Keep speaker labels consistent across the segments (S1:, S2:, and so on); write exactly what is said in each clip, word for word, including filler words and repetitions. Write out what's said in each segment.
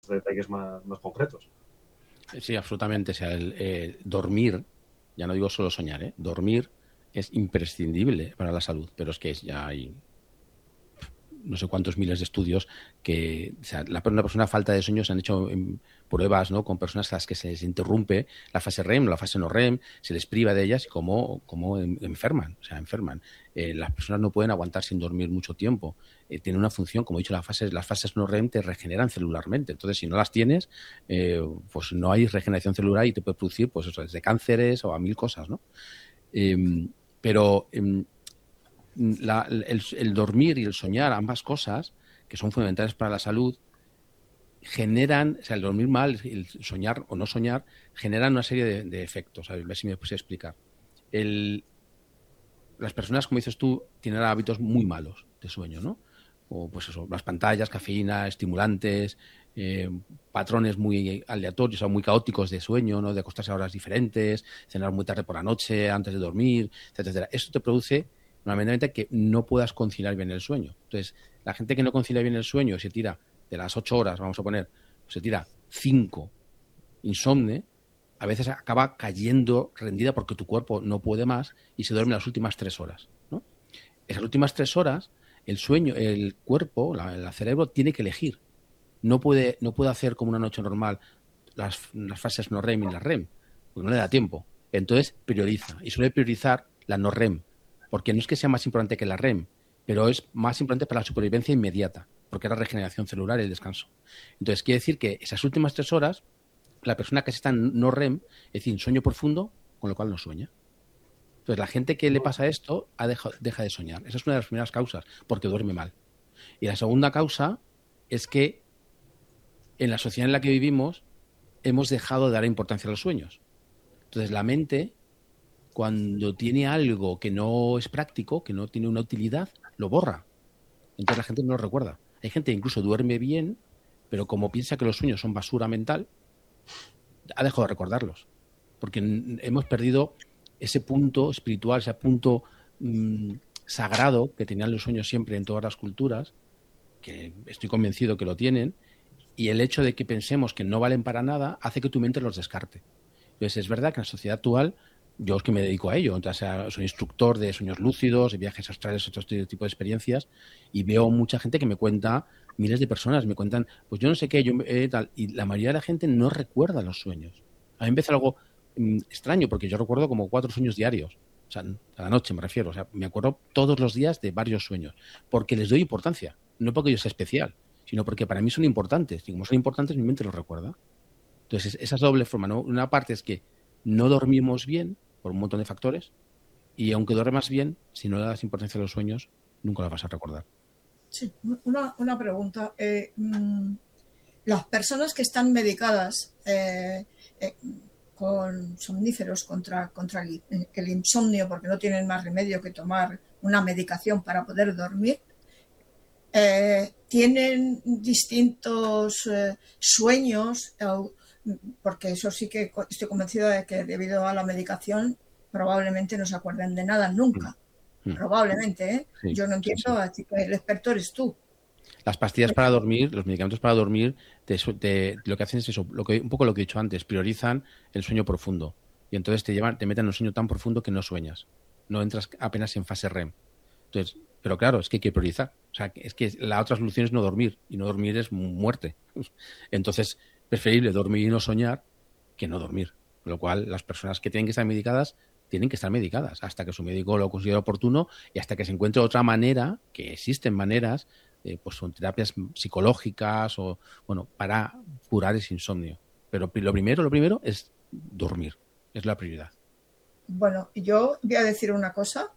S1: detalles más, más concretos.
S2: Sí, absolutamente. O sea, el, eh, dormir, ya no digo solo soñar, ¿eh? Dormir es imprescindible para la salud, pero es que es, ya hay no sé cuántos miles de estudios que, o sea, la, una persona falta de sueño, se han hecho em, pruebas, ¿no?, con personas a las que se les interrumpe la fase R E M, la fase no R E M, se les priva de ellas y cómo, cómo enferman, o sea, enferman. Eh, las personas no pueden aguantar sin dormir mucho tiempo. Eh, tiene una función, como he dicho, las fases, las fases no R E M te regeneran celularmente. Entonces, si no las tienes, eh, pues no hay regeneración celular y te puede producir, pues eso, desde cánceres o a mil cosas, ¿no? Eh, pero eh, la, el, el dormir y el soñar, ambas cosas, que son fundamentales para la salud, generan, o sea, el dormir mal, el soñar o no soñar, generan una serie de, de efectos. A ver si me puse a explicar. El, las personas, como dices tú, tienen hábitos muy malos de sueño, ¿no? O pues eso, las pantallas, cafeína, estimulantes, eh, patrones muy aleatorios o muy caóticos de sueño, ¿no? De acostarse a horas diferentes, cenar muy tarde por la noche, antes de dormir, etcétera, etcétera. Esto te produce normalmente que no puedas conciliar bien el sueño. Entonces, la gente que no concilia bien el sueño se tira de las ocho horas, vamos a poner, se tira cinco insomne, a veces acaba cayendo rendida porque tu cuerpo no puede más y se duerme las últimas tres horas, ¿no? Esas últimas tres horas, el sueño, el cuerpo, la, el cerebro tiene que elegir. No puede, no puede hacer como una noche normal las, las fases no R E M y la R E M, porque no le da tiempo. Entonces prioriza y suele priorizar la no R E M, porque no es que sea más importante que la R E M, pero es más importante para la supervivencia inmediata, porque es la regeneración celular y el descanso. Entonces quiere decir que esas últimas tres horas la persona que está en no R E M, es decir, en sueño profundo, con lo cual no sueña. Entonces, la gente que le pasa esto ha deja, deja de soñar. Esa es una de las primeras causas, porque duerme mal. Y la segunda causa es que en la sociedad en la que vivimos hemos dejado de dar importancia a los sueños. Entonces, la mente, cuando tiene algo que no es práctico, que no tiene una utilidad, lo borra. Entonces, la gente no lo recuerda. Hay gente que incluso duerme bien, pero como piensa que los sueños son basura mental, ha dejado de recordarlos. Porque hemos perdido ese punto espiritual, ese punto mmm, sagrado que tenían los sueños siempre en todas las culturas, que estoy convencido que lo tienen, y el hecho de que pensemos que no valen para nada hace que tu mente los descarte. Entonces, es verdad que en la sociedad actual, yo es que me dedico a ello, entonces soy instructor de sueños lúcidos, de viajes astrales, otro tipo de experiencias, y veo mucha gente que me cuenta, miles de personas me cuentan, pues yo no sé qué, yo eh, tal, y la mayoría de la gente no recuerda los sueños. A mí me empieza algo mmm, extraño, porque yo recuerdo como cuatro sueños diarios, o sea, a la noche me refiero, o sea, me acuerdo todos los días de varios sueños, porque les doy importancia, no porque yo sea especial, sino porque para mí son importantes, y como son importantes mi mente los recuerda. Entonces, esa es doble forma, ¿no? Una parte es que no dormimos bien por un montón de factores y aunque duermas bien, si no le das importancia a los sueños, nunca la vas a recordar.
S3: Sí, una, una pregunta. Eh, mmm, las personas que están medicadas eh, eh, con somníferos contra, contra el, el insomnio, porque no tienen más remedio que tomar una medicación para poder dormir, eh, tienen distintos eh, sueños, eh, porque eso sí que estoy convencida de que debido a la medicación probablemente no se acuerden de nada nunca.
S2: Mm, mm.
S3: Probablemente, ¿eh?
S2: Sí,
S3: Yo no
S2: sí,
S3: entiendo,
S2: sí.
S3: así que el experto eres tú.
S2: Las pastillas para dormir, los medicamentos para dormir, te, te, lo que hacen es eso, lo que, un poco lo que he dicho antes, priorizan el sueño profundo. Y entonces te llevan, te meten en un sueño tan profundo que no sueñas. No entras apenas en fase R E M. Entonces, pero claro, es que hay que priorizar. O sea, es que la otra solución es no dormir. Y no dormir es muerte. Entonces, preferible dormir y no soñar que no dormir. Con lo cual, las personas que tienen que estar medicadas tienen que estar medicadas hasta que su médico lo considere oportuno y hasta que se encuentre otra manera, que existen maneras, eh, pues son terapias psicológicas o, bueno, para curar ese insomnio. Pero lo primero, lo primero es dormir. Es la prioridad.
S3: Bueno, yo voy a decir una cosa.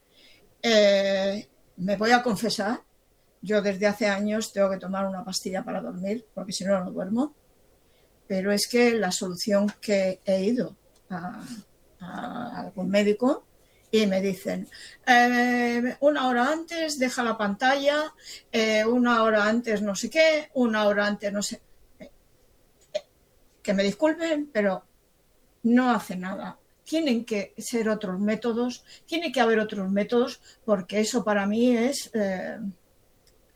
S3: Eh, me voy a confesar. Yo desde hace años tengo que tomar una pastilla para dormir, porque si no, no duermo. Pero es que la solución que he ido a, a algún médico y me dicen, eh, una hora antes deja la pantalla, eh, una hora antes no sé qué, una hora antes no sé. Eh, que me disculpen, pero no hace nada. Tienen que ser otros métodos, tiene que haber otros métodos, porque eso para mí es... Eh,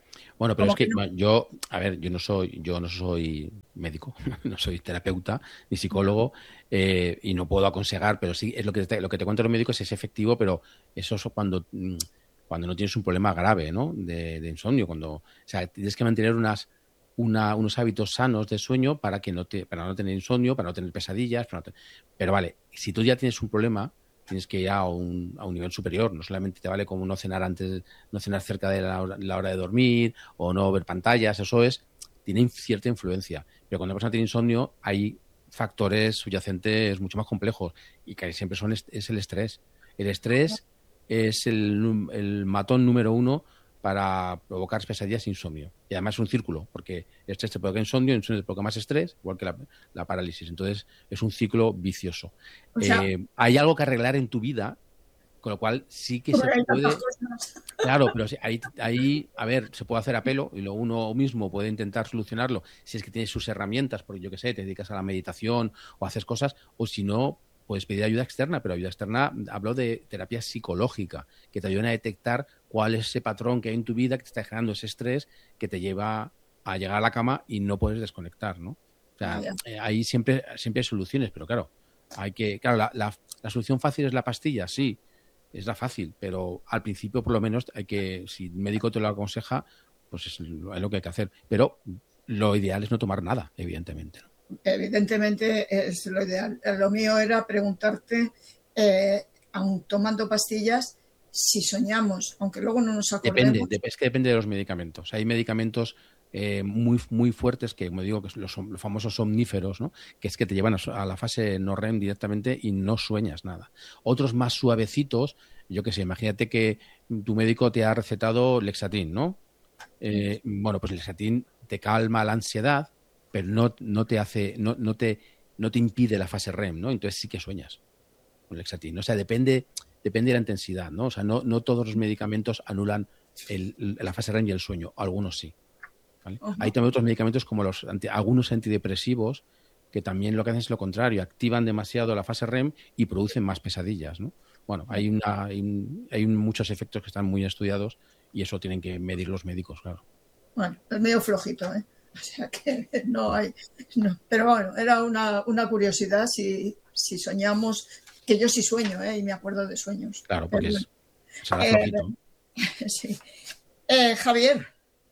S2: Bueno, pero
S3: Como
S2: es que
S3: que no.
S2: bueno, yo, a ver, yo no soy, yo no soy médico, no soy terapeuta ni psicólogo eh, y no puedo aconsejar, pero sí es lo que te, lo que te cuentan los médicos es efectivo, pero eso es cuando, mm, cuando no tienes un problema grave, ¿no? De, de insomnio, cuando, o sea, tienes que mantener unas, una, unos hábitos sanos de sueño para que no te, para no tener insomnio, para no tener pesadillas, para no te- pero vale, si tú ya tienes un problema, tienes que ir a un, a un nivel superior, no solamente te vale como no cenar antes, no cenar cerca de la hora, la hora de dormir o no ver pantallas, eso es, tiene cierta influencia. Pero cuando una persona tiene insomnio, hay factores subyacentes mucho más complejos y que siempre son es, es el estrés. El estrés es el, el matón número uno para provocar pesadillas e insomnio. Y además es un círculo, porque el estrés te provoca insomnio, el insomnio te provoca más estrés, igual que la, la parálisis. Entonces es un ciclo vicioso.
S3: O sea,
S2: Eh, hay algo que arreglar en tu vida, con lo cual sí que se
S3: porque hay tantas
S2: puede.
S3: cosas.
S2: Claro, pero sí, ahí, ahí, a ver, se puede hacer a pelo y lo uno mismo puede intentar solucionarlo si es que tienes sus herramientas, porque yo qué sé, te dedicas a la meditación o haces cosas, o si no, puedes pedir ayuda externa, pero ayuda externa, hablo de terapia psicológica, que te ayudan a detectar cuál es ese patrón que hay en tu vida que te está generando ese estrés que te lleva a llegar a la cama y no puedes desconectar, ¿no? O
S3: Ah,
S2: sea,
S3: ya.
S2: eh, ahí siempre, siempre hay soluciones, pero claro, hay que, claro, la, la, la solución fácil es la pastilla, sí, es la fácil, pero al principio por lo menos hay que, si el médico te lo aconseja, pues es lo, es lo que hay que hacer. Pero lo ideal es no tomar nada, evidentemente, ¿no?
S3: Evidentemente es lo ideal. Lo mío era preguntarte, eh, aun tomando pastillas, si soñamos, aunque luego no nos
S2: Depende,
S3: acordemos.
S2: de- es que depende de los medicamentos. Hay medicamentos eh, muy, muy fuertes que, como digo, que son los, los famosos somníferos, ¿no? Que es que te llevan a, a la fase no REM directamente y no sueñas nada. Otros más suavecitos, yo qué sé, imagínate que tu médico te ha recetado Lexatin, ¿no? Eh, bueno, pues el Lexatin te calma la ansiedad, pero no, no te hace, no, no te, no te impide la fase REM, ¿no? Entonces sí que sueñas con Lexatin, ¿no? O sea, depende, depende de la intensidad, ¿no? O sea, no, no todos los medicamentos anulan el, la fase REM y el sueño, algunos sí, ¿vale?
S3: Uh
S2: Hay
S3: -huh.
S2: también otros medicamentos como los anti, algunos antidepresivos que también lo que hacen es lo contrario, activan demasiado la fase REM y producen más pesadillas, ¿no? Bueno, hay, una, hay, un, hay muchos efectos que están muy estudiados y eso tienen que medir los médicos, claro.
S3: Bueno, es medio flojito, ¿eh? O sea que no hay. No. Pero bueno, era una, una curiosidad si, si soñamos, que yo sí sueño, ¿eh? Y me acuerdo de sueños.
S2: Claro,
S3: Pero
S2: porque
S3: bueno.
S2: es, será
S3: eh,
S2: flojito.
S3: sí. eh, Javier.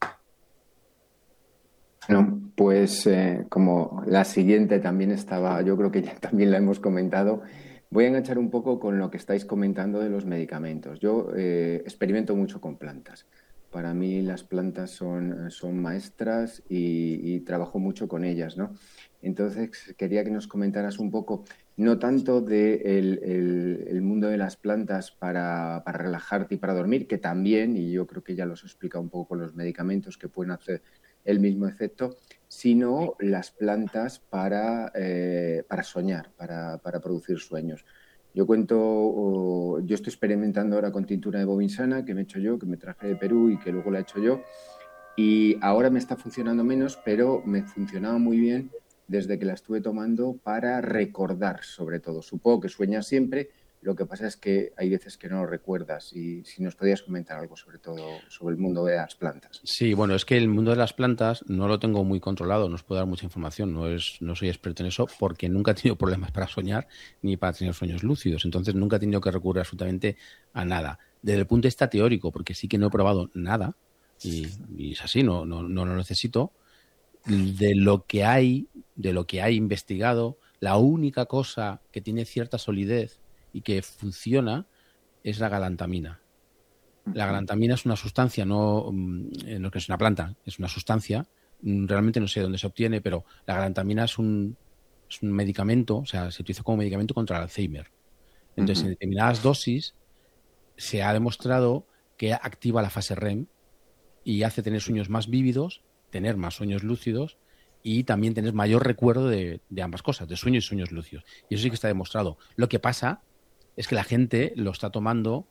S4: Bueno, pues eh, como la siguiente también estaba, yo creo que ya también la hemos comentado, voy a enganchar un poco con lo que estáis comentando de los medicamentos. Yo eh, experimento mucho con plantas. Para mí las plantas son, son maestras y, y trabajo mucho con ellas, ¿no? Entonces quería que nos comentaras un poco, no tanto del de el, el mundo de las plantas para, para relajarte y para dormir, que también, y yo creo que ya los he explicado un poco con los medicamentos que pueden hacer el mismo efecto, sino las plantas para, eh, para soñar, para, para producir sueños. Yo cuento, oh, yo estoy experimentando ahora con tintura de bobinsana que me he hecho yo, que me traje de Perú y que luego la he hecho yo, y ahora me está funcionando menos, pero me funcionaba muy bien desde que la estuve tomando para recordar, sobre todo. Supongo que sueñas siempre, lo que pasa es que hay veces que no lo recuerdas, y si nos podías comentar algo sobre todo sobre el mundo de las plantas.
S2: Sí, bueno, es que el mundo de las plantas no lo tengo muy controlado, no os puedo dar mucha información, no, es, no soy experto en eso porque nunca he tenido problemas para soñar ni para tener sueños lúcidos, entonces nunca he tenido que recurrir absolutamente a nada. Desde el punto de vista teórico, porque sí que no he probado nada, y, y es así, no, no, no lo necesito, de lo que hay, de lo que hay investigado, la única cosa que tiene cierta solidez y que funciona es la galantamina. La galantamina es una sustancia, no, no que es una planta, es una sustancia. Realmente no sé dónde se obtiene, pero la galantamina es un, es un medicamento, o sea, se utiliza como medicamento contra el Alzheimer. Entonces, uh-huh. en determinadas dosis se ha demostrado que activa la fase REM y hace tener sueños más vívidos, tener más sueños lúcidos y también tener mayor recuerdo de, de ambas cosas, de sueños y sueños lúcidos. Y eso sí que está demostrado. Lo que pasa es que la gente lo está tomando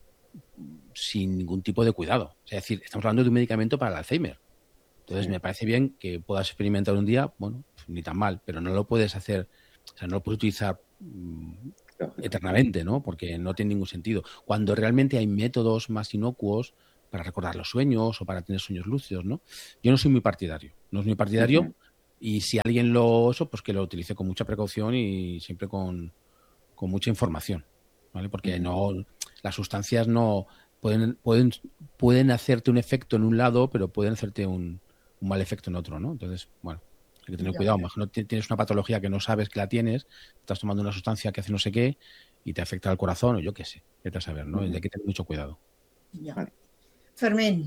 S2: sin ningún tipo de cuidado. O sea, es decir, estamos hablando de un medicamento para el Alzheimer. Entonces, sí. me parece bien que puedas experimentar un día, bueno, ni tan mal, pero no lo puedes hacer, o sea, no lo puedes utilizar mmm, eternamente, ¿no? Porque no tiene ningún sentido. Cuando realmente hay métodos más inocuos para recordar los sueños o para tener sueños lúcidos, ¿no? Yo no soy muy partidario, no soy muy partidario uh-huh. y si alguien lo eso, pues que lo utilice con mucha precaución y siempre con, con mucha información, ¿vale? Porque uh-huh. no, las sustancias no pueden, pueden, pueden hacerte un efecto en un lado, pero pueden hacerte un, un mal efecto en otro, ¿no? Entonces, bueno, hay que tener cuidado. Imagino que tienes una patología que no sabes que la tienes, estás tomando una sustancia que hace no sé qué y te afecta al corazón o yo qué sé, vete a saber, ¿no? Uh-huh. Hay que tener mucho cuidado.
S3: Ya. Vale. Fermín.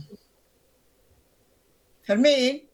S3: Fermín.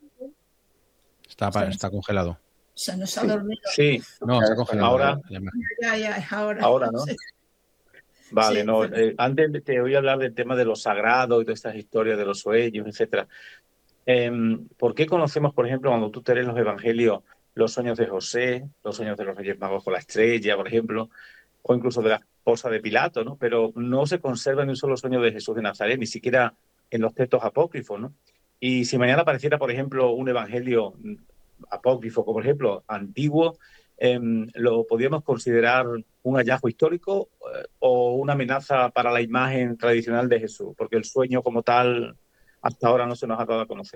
S2: Está, para, está congelado.
S3: Se nos ha dormido.
S5: Sí.
S2: No, está congelado.
S5: Ahora.
S3: Ya, ya, ahora.
S5: Ahora, ¿no?
S3: Sí.
S5: Vale,
S3: Sí,
S5: no.
S3: pero...
S5: Eh, antes te voy a hablar del tema de lo sagrado y todas estas historias de los sueños, etcétera. Eh, ¿Por qué conocemos, por ejemplo, cuando tú te lees los evangelios, los sueños de José, los sueños de los Reyes Magos con la estrella, por ejemplo, o incluso de la esposa de Pilato, ¿no? Pero no se conserva ni un solo sueño de Jesús de Nazaret, ni siquiera en los textos apócrifos, ¿no? Y si mañana apareciera, por ejemplo, un evangelio apócrifo, como por ejemplo antiguo, eh, ¿lo podríamos considerar un hallazgo histórico eh, o una amenaza para la imagen tradicional de Jesús? Porque el sueño como tal hasta ahora no se nos ha dado a conocer.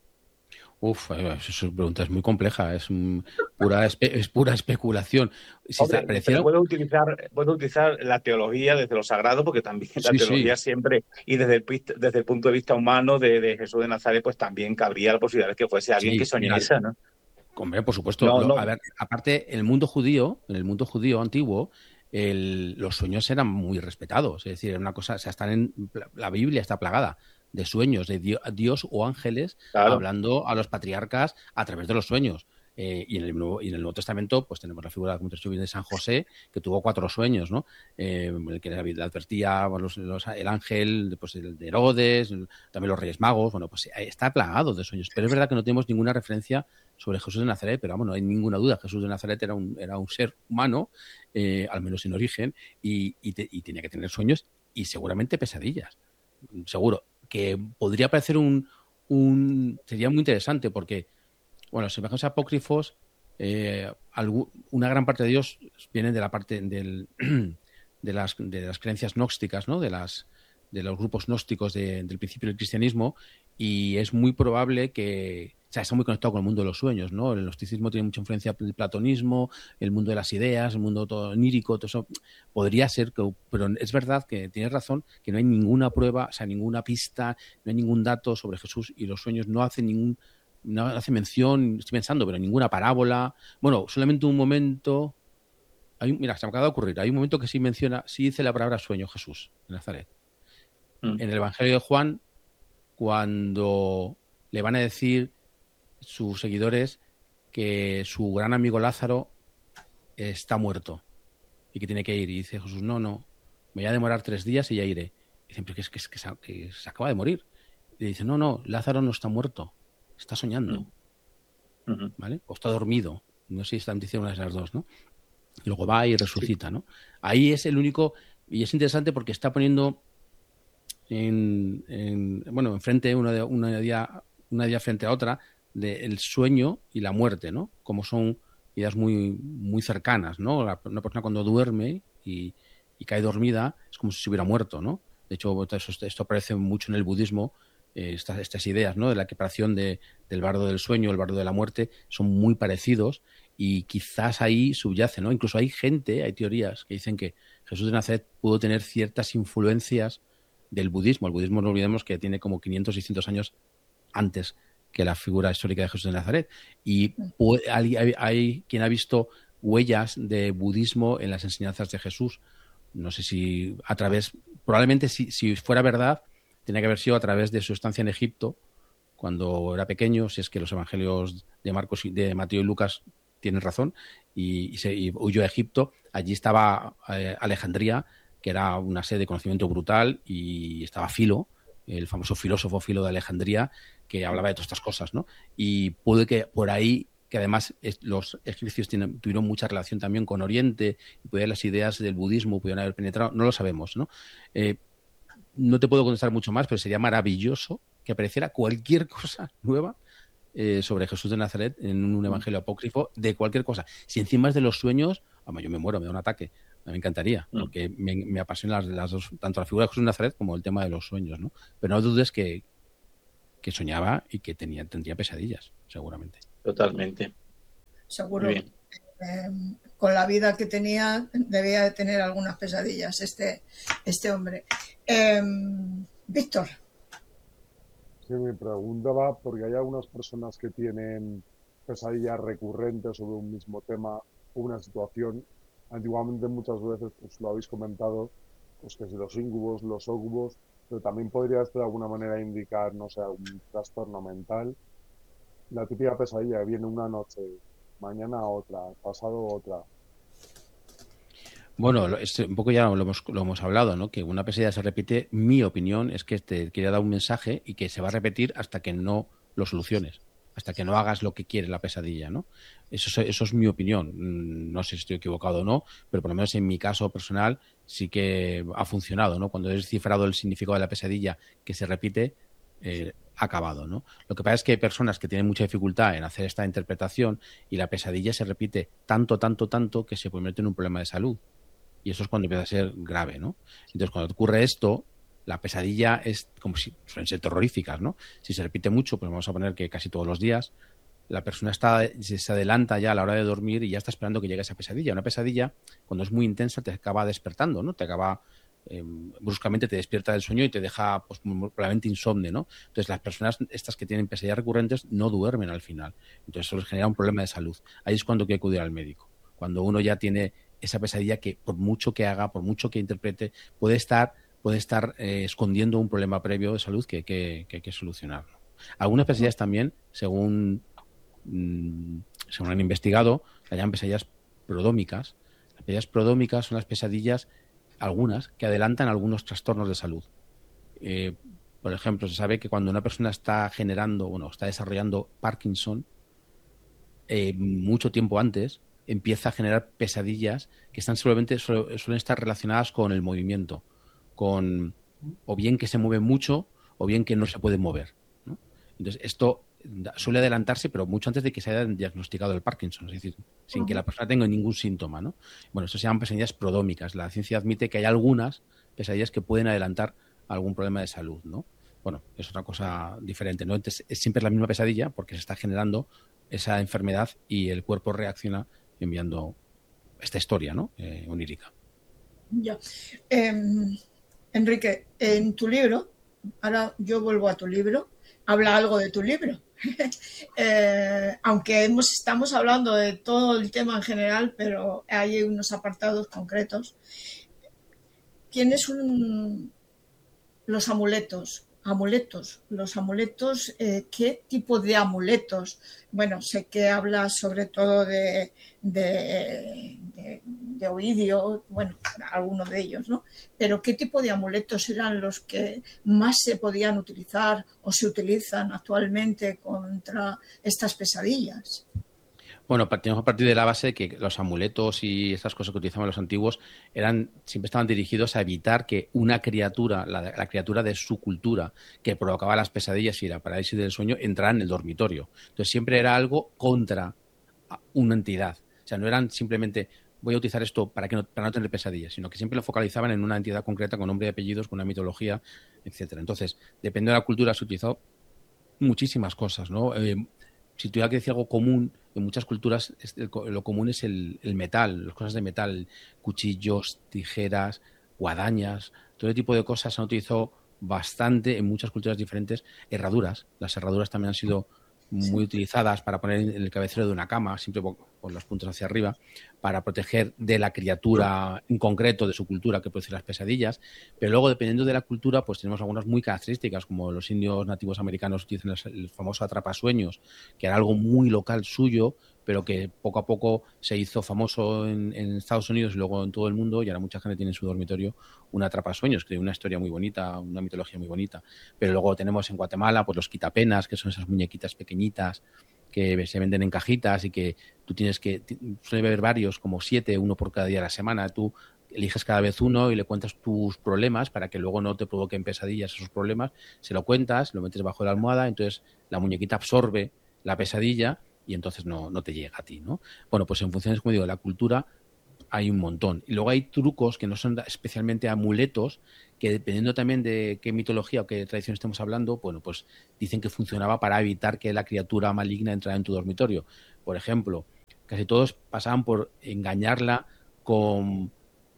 S2: Uf, esa pregunta es muy compleja, es pura, espe es pura especulación. Si
S5: Hombre,
S2: está, pareciera...
S5: puedo utilizar, puedo utilizar la teología desde lo sagrado, porque también la
S2: sí,
S5: teología
S2: sí.
S5: siempre, y desde el, desde el punto de vista humano de, de Jesús de Nazaret, pues también cabría la posibilidad de que fuese alguien sí, que soñase, ¿no?
S2: Hombre, por supuesto.
S5: No,
S2: Lo,
S5: no.
S2: A ver, aparte, en el mundo judío, en el mundo judío antiguo, el, los sueños eran muy respetados. Es decir, era una cosa, o sea, están en la Biblia está plagada de sueños de Dios, Dios o ángeles claro. hablando a los patriarcas a través de los sueños. Eh, y, en el Nuevo, y en el Nuevo Testamento pues tenemos la figura como te dicho, de San José, que tuvo cuatro sueños, ¿no? Eh, el que le advertía los, los, el ángel, pues, el de Herodes, el, también los Reyes Magos. Bueno, pues está plagado de sueños. Pero es verdad que no tenemos ninguna referencia sobre Jesús de Nazaret, pero vamos, no hay ninguna duda. Jesús de Nazaret era un, era un ser humano, eh, al menos en origen, y, y, te, y tenía que tener sueños y seguramente pesadillas. Seguro. Que podría parecer un, un... Sería muy interesante porque, bueno, los evangelios apócrifos, eh, algún, una gran parte de ellos vienen de la parte del, de, las, de las creencias gnósticas, ¿no? De, las, de los grupos gnósticos de, del principio del cristianismo, y es muy probable que... O sea, está muy conectado con el mundo de los sueños, ¿no? El gnosticismo tiene mucha influencia del platonismo, el mundo de las ideas, el mundo todo onírico, todo eso. Podría ser, que, pero es verdad que tienes razón, que no hay ninguna prueba, o sea, ninguna pista, no hay ningún dato sobre Jesús y los sueños no hacen ningún, no hace mención, estoy pensando, pero ninguna parábola. Bueno, solamente un momento. Hay, mira, se me acaba de ocurrir, hay un momento que sí menciona, sí dice la palabra sueño Jesús en Nazaret. Mm. En el Evangelio de Juan, cuando le van a decir sus seguidores que su gran amigo Lázaro está muerto y que tiene que ir. Y dice Jesús, no, no, me voy a demorar tres días y ya iré. Y dicen, pero que, es, que, es, que, se, que se acaba de morir. Y dice, no, no, Lázaro no está muerto, está soñando. Uh-huh. ¿Vale? O está dormido. No sé si están diciendo una de las dos, ¿no? Y luego va y resucita, sí. ¿no? Ahí es el único, y es interesante porque está poniendo en, en bueno, enfrente una, de, una, día, una día frente a otra, del sueño y la muerte, ¿no? Como son ideas muy, muy cercanas, ¿no? La, una persona cuando duerme y, y cae dormida es como si se hubiera muerto, ¿no? De hecho, esto, esto aparece mucho en el budismo, eh, estas, estas ideas, ¿no? De la equiparación de, del bardo del sueño, el bardo de la muerte, son muy parecidos y quizás ahí subyace, ¿no? Incluso hay gente, hay teorías que dicen que Jesús de Nazaret pudo tener ciertas influencias del budismo. El budismo, no olvidemos que tiene como quinientos, seiscientos años antes que la figura histórica de Jesús de Nazaret. Y hay, hay, hay quien ha visto huellas de budismo en las enseñanzas de Jesús. No sé si a través, probablemente si, si fuera verdad, tenía que haber sido a través de su estancia en Egipto, cuando era pequeño, si es que los evangelios de Marcos, de Mateo y Lucas tienen razón, y, y, se, y huyó a Egipto. Allí estaba eh, Alejandría, que era una sede de conocimiento brutal, y estaba Filo, el famoso filósofo Filo de Alejandría, que hablaba de todas estas cosas, ¿no? Y puede que por ahí, que además es, los egipcios tienen, tuvieron mucha relación también con Oriente, y puede las ideas del budismo pudieron haber penetrado, no lo sabemos, ¿no? Eh, no te puedo contestar mucho más, pero sería maravilloso que apareciera cualquier cosa nueva eh, sobre Jesús de Nazaret en un evangelio apócrifo, de cualquier cosa. Si encima es de los sueños, vamos, yo me muero, me da un ataque. Me encantaría, porque me, me apasionan las, las dos, tanto la figura de Jesús de Nazaret como el tema de los sueños, ¿no? Pero no dudes que, que soñaba y que tenía, tendría pesadillas, seguramente.
S5: Totalmente.
S3: Seguro. Eh, con la vida que tenía, debía de tener algunas pesadillas este, este hombre. Eh, Víctor.
S6: Sí, mi pregunta va porque hay algunas personas que tienen pesadillas recurrentes sobre un mismo tema o una situación. Antiguamente muchas veces, pues lo habéis comentado, pues que si los íncubos, los ócubos, pero también podría esto de alguna manera indicar, no sé, un trastorno mental. La típica pesadilla que viene una noche, mañana otra, pasado otra.
S2: Bueno, es, un poco ya lo hemos, lo hemos hablado, ¿no? Que una pesadilla se repite. Mi opinión es que te quiere dar un mensaje y que se va a repetir hasta que no lo soluciones, hasta que no hagas lo que quiere la pesadilla, ¿no? Eso, eso es mi opinión. No sé si estoy equivocado o no, pero por lo menos en mi caso personal sí que ha funcionado, ¿no? Cuando he descifrado el significado de la pesadilla que se repite, eh, ha acabado, ¿no? Lo que pasa es que hay personas que tienen mucha dificultad en hacer esta interpretación y la pesadilla se repite tanto, tanto, tanto que se convierte en un problema de salud. Y eso es cuando empieza a ser grave, ¿no? Entonces, cuando ocurre esto, la pesadilla es como si suelen ser terroríficas, ¿no? Si se repite mucho, pues vamos a poner que casi todos los días, la persona está, se adelanta ya a la hora de dormir y ya está esperando que llegue esa pesadilla. Una pesadilla, cuando es muy intensa, te acaba despertando, ¿no? Te acaba, eh, bruscamente te despierta del sueño y te deja, pues, probablemente insomne, ¿no? Entonces, las personas estas que tienen pesadillas recurrentes no duermen al final. Entonces, eso les genera un problema de salud. Ahí es cuando hay que acudir al médico. Cuando uno ya tiene esa pesadilla que, por mucho que haga, por mucho que interprete, puede estar, puede estar eh, escondiendo un problema previo de salud que, que, que hay que solucionar. Algunas pesadillas también, según, mmm, según han investigado, se llaman pesadillas prodómicas. Las pesadillas prodómicas son las pesadillas, algunas, que adelantan algunos trastornos de salud. Eh, por ejemplo, se sabe que cuando una persona está generando, bueno, está desarrollando Parkinson, eh, mucho tiempo antes, empieza a generar pesadillas que están solamente, suelen estar relacionadas con el movimiento, con o bien que se mueve mucho o bien que no se puede mover, ¿no? Entonces, esto suele adelantarse, pero mucho antes de que se haya diagnosticado el Parkinson, es decir, sin uh-huh. que la persona tenga ningún síntoma, ¿no? Bueno, esto se llaman pesadillas prodómicas. La ciencia admite que hay algunas pesadillas que pueden adelantar algún problema de salud, ¿no? Bueno, es otra cosa diferente, ¿no? Entonces, es siempre la misma pesadilla porque se está generando esa enfermedad y el cuerpo reacciona enviando esta historia, ¿no? Eh, onírica.
S3: Ya. Eh, Enrique, en tu libro, ahora yo vuelvo a tu libro, habla algo de tu libro. eh, aunque hemos, estamos hablando de todo el tema en general, pero hay unos apartados concretos. ¿Quiénes son los amuletos? Amuletos, los amuletos, eh, ¿qué tipo de amuletos? Bueno, sé que hablas sobre todo de, de, de, de Ovidio, bueno, algunos de ellos, ¿no? Pero ¿qué tipo de amuletos eran los que más se podían utilizar o se utilizan actualmente contra estas pesadillas?
S2: Bueno, partimos a partir de la base de que los amuletos y estas cosas que utilizaban los antiguos eran, siempre estaban dirigidos a evitar que una criatura, la, la criatura de su cultura, que provocaba las pesadillas y la parálisis del sueño, entrara en el dormitorio. Entonces siempre era algo contra una entidad. O sea, no eran simplemente voy a utilizar esto para, que no, para no tener pesadillas, sino que siempre lo focalizaban en una entidad concreta con nombre y apellidos, con una mitología, etcétera. Entonces, dependiendo de la cultura, se utilizó muchísimas cosas, ¿no? Eh, si tuviera que decir algo común, en muchas culturas lo común es el, el metal, las cosas de metal, cuchillos, tijeras, guadañas, todo ese tipo de cosas se han utilizado bastante en muchas culturas diferentes. Herraduras, las herraduras también han sido muy utilizadas para poner en el cabecero de una cama, siempre con los puntos hacia arriba, para proteger de la criatura en concreto, de su cultura, que produce las pesadillas. Pero luego, dependiendo de la cultura, pues tenemos algunas muy características, como los indios nativos americanos utilizan el famoso atrapasueños, que era algo muy local suyo, pero que poco a poco se hizo famoso en, en Estados Unidos y luego en todo el mundo, y ahora mucha gente tiene en su dormitorio un atrapasueños, que tiene una historia muy bonita, una mitología muy bonita. Pero luego tenemos en Guatemala pues los quitapenas, que son esas muñequitas pequeñitas que se venden en cajitas y que tú tienes que, suele haber varios, como siete, uno por cada día de la semana. Tú eliges cada vez uno y le cuentas tus problemas para que luego no te provoquen pesadillas esos problemas. Se lo cuentas, lo metes bajo la almohada, entonces la muñequita absorbe la pesadilla y entonces no, no te llega a ti, ¿no? Bueno, pues en función, como digo, de la cultura, hay un montón. Y luego hay trucos que no son especialmente amuletos, que dependiendo también de qué mitología o qué tradición estemos hablando, bueno, pues dicen que funcionaba para evitar que la criatura maligna entrara en tu dormitorio. Por ejemplo, casi todos pasaban por engañarla con,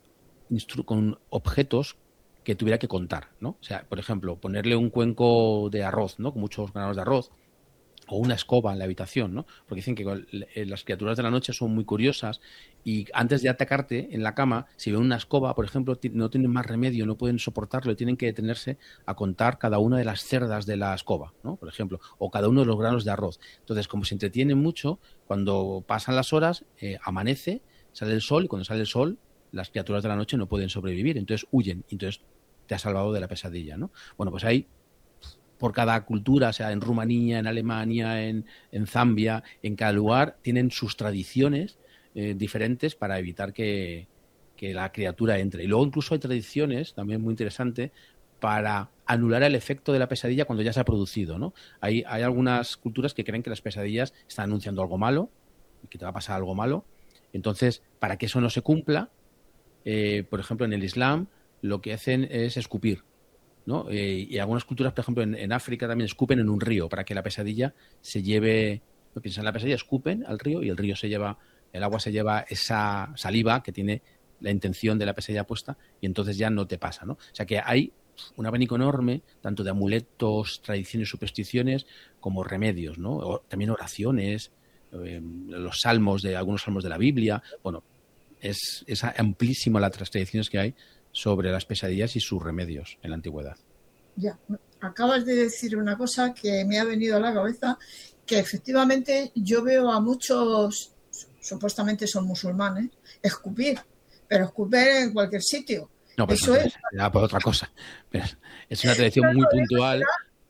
S2: con objetos que tuviera que contar, ¿no? O sea, por ejemplo, ponerle un cuenco de arroz, ¿no? Con muchos granos de arroz, o una escoba en la habitación, ¿no? Porque dicen que las criaturas de la noche son muy curiosas y antes de atacarte en la cama, si ven una escoba, por ejemplo, no tienen más remedio, no pueden soportarlo, tienen que detenerse a contar cada una de las cerdas de la escoba, ¿no? Por ejemplo, o cada uno de los granos de arroz. Entonces, como se entretienen mucho, cuando pasan las horas, eh, amanece, sale el sol y cuando sale el sol, las criaturas de la noche no pueden sobrevivir, entonces huyen, entonces te has salvado de la pesadilla, ¿no? Bueno, pues hay por cada cultura, o sea, en Rumanía, en Alemania, en, en Zambia, en cada lugar, tienen sus tradiciones eh, diferentes para evitar que, que la criatura entre. Y luego incluso hay tradiciones, también muy interesante, para anular el efecto de la pesadilla cuando ya se ha producido, ¿no? Hay, hay algunas culturas que creen que las pesadillas están anunciando algo malo, que te va a pasar algo malo. Entonces, para que eso no se cumpla, eh, por ejemplo, en el Islam, lo que hacen es escupir, ¿no? Eh, y algunas culturas, por ejemplo, en, en África también escupen en un río para que la pesadilla se lleve, no piensan en la pesadilla, escupen al río y el río se lleva, el agua se lleva esa saliva que tiene la intención de la pesadilla puesta y entonces ya no te pasa, ¿no? O sea que hay un abanico enorme, tanto de amuletos, tradiciones, supersticiones, como remedios, ¿no? O, también oraciones, eh, los salmos de algunos salmos de la Biblia. Bueno, es, es amplísimo las tradiciones que hay sobre las pesadillas y sus remedios en la antigüedad.
S3: Ya, acabas de decir una cosa que me ha venido a la cabeza, que efectivamente yo veo a muchos, supuestamente son musulmanes, escupir, pero escupir en cualquier sitio.
S2: No, pero
S3: eso
S2: es
S3: es
S2: por otra cosa. Pero es una tradición muy puntual.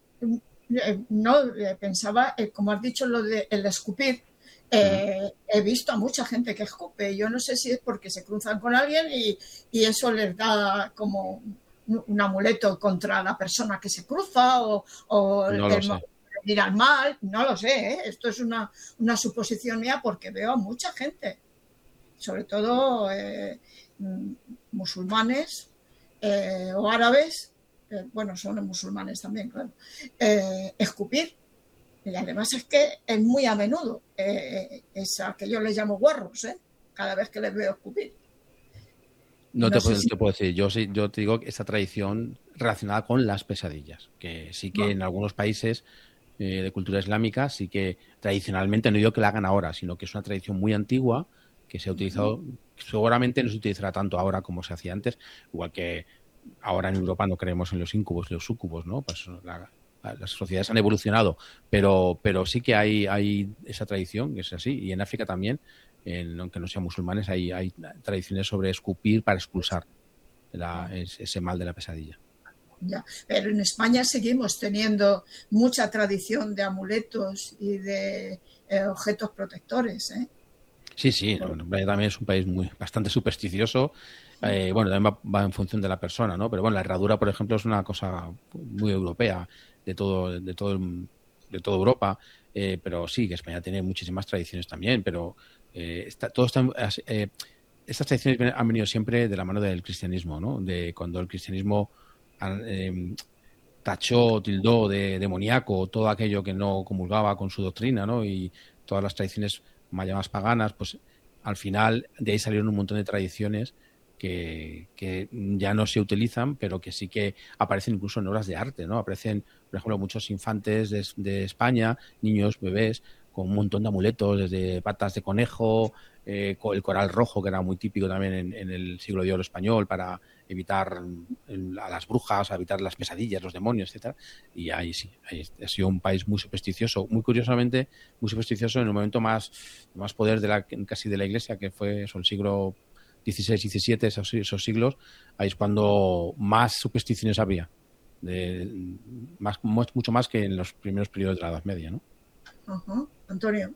S3: No, pensaba, como has dicho, lo de el escupir. Eh, he visto a mucha gente que escupe. Yo no sé si es porque se cruzan con alguien y, y eso les da como un amuleto contra la persona que se cruza o, o
S2: no
S3: el, ir al mal. No lo sé, ¿eh? Esto es una, una suposición mía porque veo a mucha gente, sobre todo eh, musulmanes eh, o árabes, eh, bueno, son musulmanes también, claro, eh, escupir. Y además es que es muy a menudo, eh, es a que yo les llamo guarros, ¿eh? Cada vez que les veo escupir.
S2: No, no te, puedo, si... te puedo decir, yo, sí, yo te digo que esa tradición relacionada con las pesadillas, que sí que no. En algunos países eh, de cultura islámica, sí que tradicionalmente, no digo que la hagan ahora, sino que es una tradición muy antigua que se ha utilizado, uh-huh. seguramente no se utilizará tanto ahora como se hacía antes, igual que ahora en Europa no creemos en los incubos y los súcubos, ¿no? Pues la, las sociedades han evolucionado, pero, pero sí que hay, hay esa tradición, que es así, y en África también, en, aunque no sean musulmanes, hay, hay tradiciones sobre escupir para expulsar la, ese mal de la pesadilla.
S3: Ya, pero en España seguimos teniendo mucha tradición de amuletos y de eh, objetos protectores, ¿eh?
S2: Sí, sí, bueno, también es un país muy bastante supersticioso. Eh, bueno, también va, va en función de la persona, ¿no? Pero bueno, la herradura, por ejemplo, es una cosa muy europea, de todo, de todo, de toda Europa. Eh, pero sí, que España tiene muchísimas tradiciones también, pero eh, está, todo está, eh, estas tradiciones han venido siempre de la mano del cristianismo, ¿no? De cuando el cristianismo eh, tachó, tildó de demoníaco todo aquello que no comulgaba con su doctrina, ¿no? Y todas las tradiciones más llamadas paganas, pues al final de ahí salieron un montón de tradiciones que, que ya no se utilizan, pero que sí que aparecen incluso en obras de arte, ¿no? Aparecen, por ejemplo, muchos infantes de, de España, niños, bebés, con un montón de amuletos, desde patas de conejo, eh, el coral rojo, que era muy típico también en, en el siglo de oro español, para evitar el, a las brujas, a evitar las pesadillas, los demonios, etcétera. Y ahí sí, ahí ha sido un país muy supersticioso, muy curiosamente, muy supersticioso en el momento más, más poder de la, casi de la Iglesia, que fue eso, el siglo dieciséis, diecisiete, esos, esos siglos. Ahí es cuando más supersticiones había, de, más, mucho más que en los primeros periodos de la Edad Media, ¿no?
S3: Uh-huh. Antonio.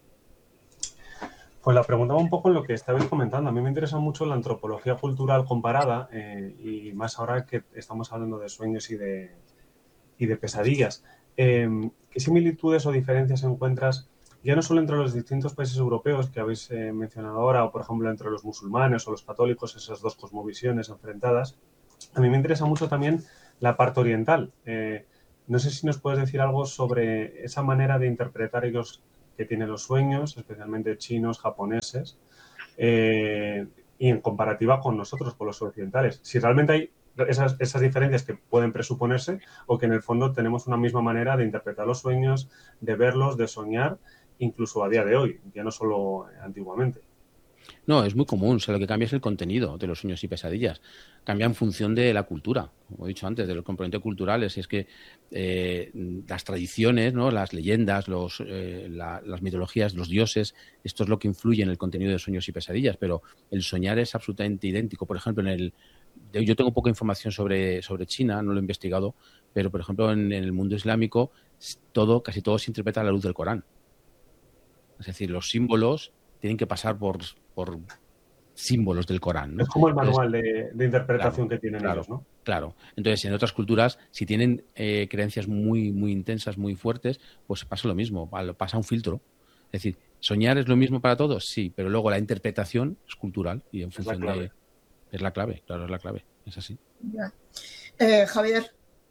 S1: Pues la preguntaba un poco en lo que estabais comentando. A mí me interesa mucho la antropología cultural comparada eh, y más ahora que estamos hablando de sueños y de, y de pesadillas. Eh, ¿Qué similitudes o diferencias encuentras ya no solo entre los distintos países europeos que habéis eh, mencionado ahora, o por ejemplo entre los musulmanes o los católicos, esas dos cosmovisiones enfrentadas, a mí me interesa mucho también la parte oriental. Eh, no sé si nos puedes decir algo sobre esa manera de interpretar ellos que tienen los sueños, especialmente chinos, japoneses, eh, y en comparativa con nosotros, con los occidentales. Si realmente hay esas, esas diferencias que pueden presuponerse o que en el fondo tenemos una misma manera de interpretar los sueños, de verlos, de soñar, incluso a día de hoy, ya no solo antiguamente.
S2: No, es muy común. O sea, lo que cambia es el contenido de los sueños y pesadillas. Cambia en función de la cultura, como he dicho antes, de los componentes culturales. Y es que eh, las tradiciones, ¿no? Las leyendas, los, eh, la, las mitologías, los dioses, esto es lo que influye en el contenido de sueños y pesadillas. Pero el soñar es absolutamente idéntico. Por ejemplo, en el yo tengo poca información sobre, sobre China, no lo he investigado, pero por ejemplo en, en el mundo islámico todo, casi todo se interpreta a la luz del Corán. Es decir, los símbolos tienen que pasar por, por símbolos del Corán, ¿no?
S1: Es como el
S2: Entonces,
S1: manual de, de interpretación
S2: claro,
S1: que tienen
S2: claro,
S1: ellos, ¿no?
S2: claro. Entonces, en otras culturas, si tienen eh, creencias muy, muy intensas, muy fuertes, pues pasa lo mismo, pasa un filtro. Es decir, ¿soñar es lo mismo para todos? Sí, pero luego la interpretación es cultural y en
S1: Es la
S2: función
S1: clave.
S2: de... Es la clave, claro, es la clave, es así.
S3: Ya. Eh, Javier.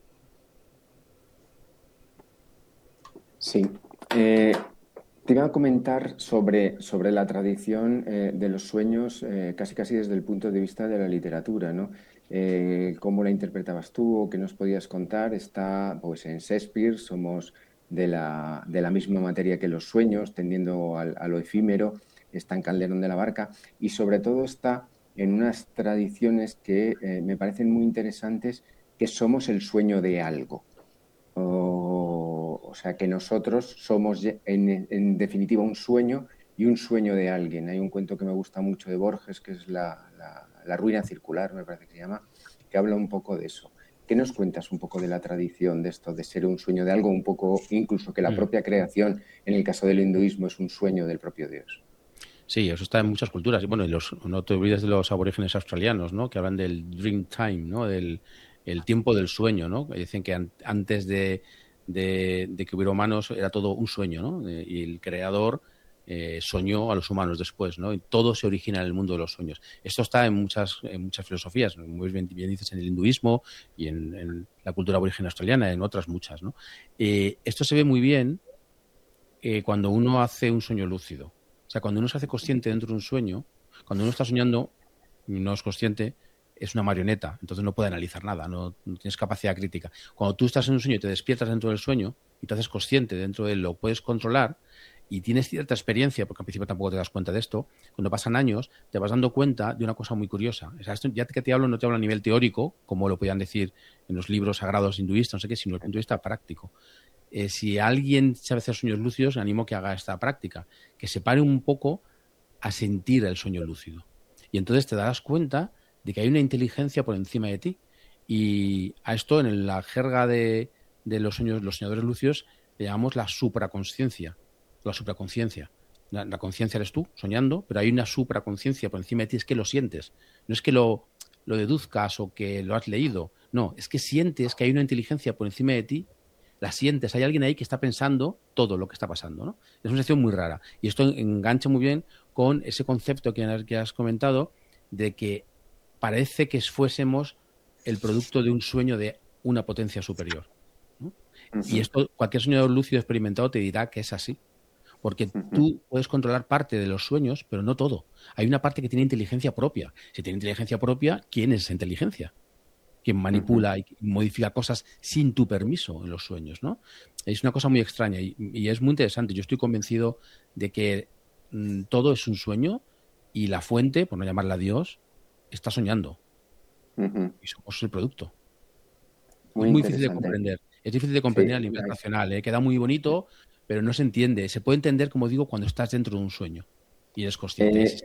S4: Sí. Eh, te iba a comentar sobre, sobre la tradición eh, de los sueños, eh, casi casi desde el punto de vista de la literatura, ¿no? Eh, ¿cómo la interpretabas tú o qué nos podías contar? Está pues en Shakespeare, somos de la, de la misma materia que los sueños, tendiendo al, a lo efímero, está en Calderón de la Barca y sobre todo está en unas tradiciones que eh, me parecen muy interesantes, que somos el sueño de algo. O, o sea, que nosotros somos, en, en, definitiva, un sueño y un sueño de alguien. Hay un cuento que me gusta mucho de Borges, que es la, la, la ruina circular, me parece que se llama, que habla un poco de eso. ¿Qué nos cuentas un poco de la tradición de esto, de ser un sueño de algo, un poco incluso que la propia creación, en el caso del hinduismo, es un sueño del propio Dios?
S2: Sí, eso está en muchas culturas. Y bueno, y los, no te olvides de los aborígenes australianos, ¿no? Que hablan del dream time, ¿no? Del el tiempo del sueño, ¿no? Dicen que an, antes de, de, de que hubiera humanos era todo un sueño, ¿no? Eh, y el creador eh, soñó a los humanos después, ¿no? Y todo se origina en el mundo de los sueños. Esto está en muchas, en muchas filosofías, muy bien, bien dices, en el hinduismo y en, en la cultura aborigen australiana, en otras muchas, ¿no? Eh, esto se ve muy bien eh, cuando uno hace un sueño lúcido. O sea, cuando uno se hace consciente dentro de un sueño, cuando uno está soñando y no es consciente, es una marioneta, entonces no puede analizar nada, no, no tienes capacidad crítica. Cuando tú estás en un sueño y te despiertas dentro del sueño y te haces consciente dentro de él, lo puedes controlar y tienes cierta experiencia, porque al principio tampoco te das cuenta de esto, cuando pasan años te vas dando cuenta de una cosa muy curiosa. O sea, esto ya que te hablo, no te hablo a nivel teórico, como lo podían decir en los libros sagrados hinduistas, no sé qué, sino desde el punto de vista práctico. Eh, si alguien sabe hacer sueños lúcidos, animo que haga esta práctica, que se pare un poco a sentir el sueño lúcido. Y entonces te darás cuenta de que hay una inteligencia por encima de ti. Y a esto, en la jerga de, de los sueños, los soñadores lúcidos, le llamamos la supraconsciencia, la supraconciencia. La, la conciencia eres tú, soñando, pero hay una supraconciencia por encima de ti, es que lo sientes. No es que lo, lo deduzcas o que lo has leído, no, es que sientes que hay una inteligencia por encima de ti, la sientes, hay alguien ahí que está pensando todo lo que está pasando, ¿no? Es una sensación muy rara. Y esto engancha muy bien con ese concepto que has, que has comentado de que parece que fuésemos el producto de un sueño de una potencia superior, ¿no? Uh-huh. Y esto, cualquier soñador lúcido experimentado te dirá que es así. Porque uh-huh. tú puedes controlar parte de los sueños, pero no todo. Hay una parte que tiene inteligencia propia. Si tiene inteligencia propia, ¿quién es esa inteligencia? Quien manipula uh-huh. y modifica cosas sin tu permiso en los sueños, ¿no? Es una cosa muy extraña y, y es muy interesante. Yo estoy convencido de que mmm, todo es un sueño y la fuente, por no llamarla Dios, está soñando. Uh-huh. Y somos el producto.
S4: Muy
S2: es muy difícil de comprender. Es difícil de comprender sí, a nivel racional, ¿eh? Queda muy bonito, pero no se entiende. Se puede entender, como digo, cuando estás dentro de un sueño y eres consciente.
S4: Eh...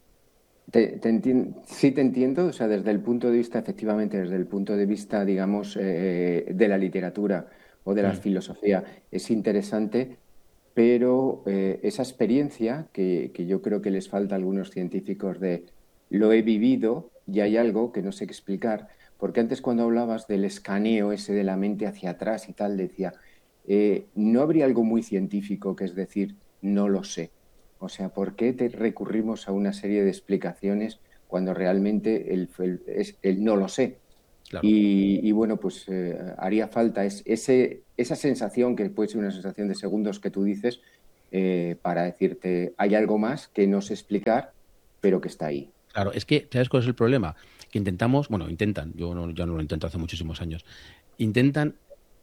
S4: Te, te entiendo, sí te entiendo, o sea, desde el punto de vista, efectivamente, desde el punto de vista, digamos, eh, de la literatura o de la mm. filosofía, es interesante, pero eh, esa experiencia que, que yo creo que les falta a algunos científicos de lo he vivido y hay algo que no sé qué explicar, porque antes cuando hablabas del escaneo ese de la mente hacia atrás y tal, decía, eh, ¿no habría algo muy científico, que es decir, no lo sé. O sea, ¿por qué te recurrimos a una serie de explicaciones cuando realmente el, el, es el no lo sé? Claro. Y, y bueno, pues eh, haría falta es, ese, esa sensación, que puede ser una sensación de segundos que tú dices, eh, para decirte, hay algo más que no sé explicar, pero que está ahí.
S2: Claro, es que, ¿sabes cuál es el problema? Que intentamos, bueno, intentan, yo no, ya no lo intento hace muchísimos años, intentan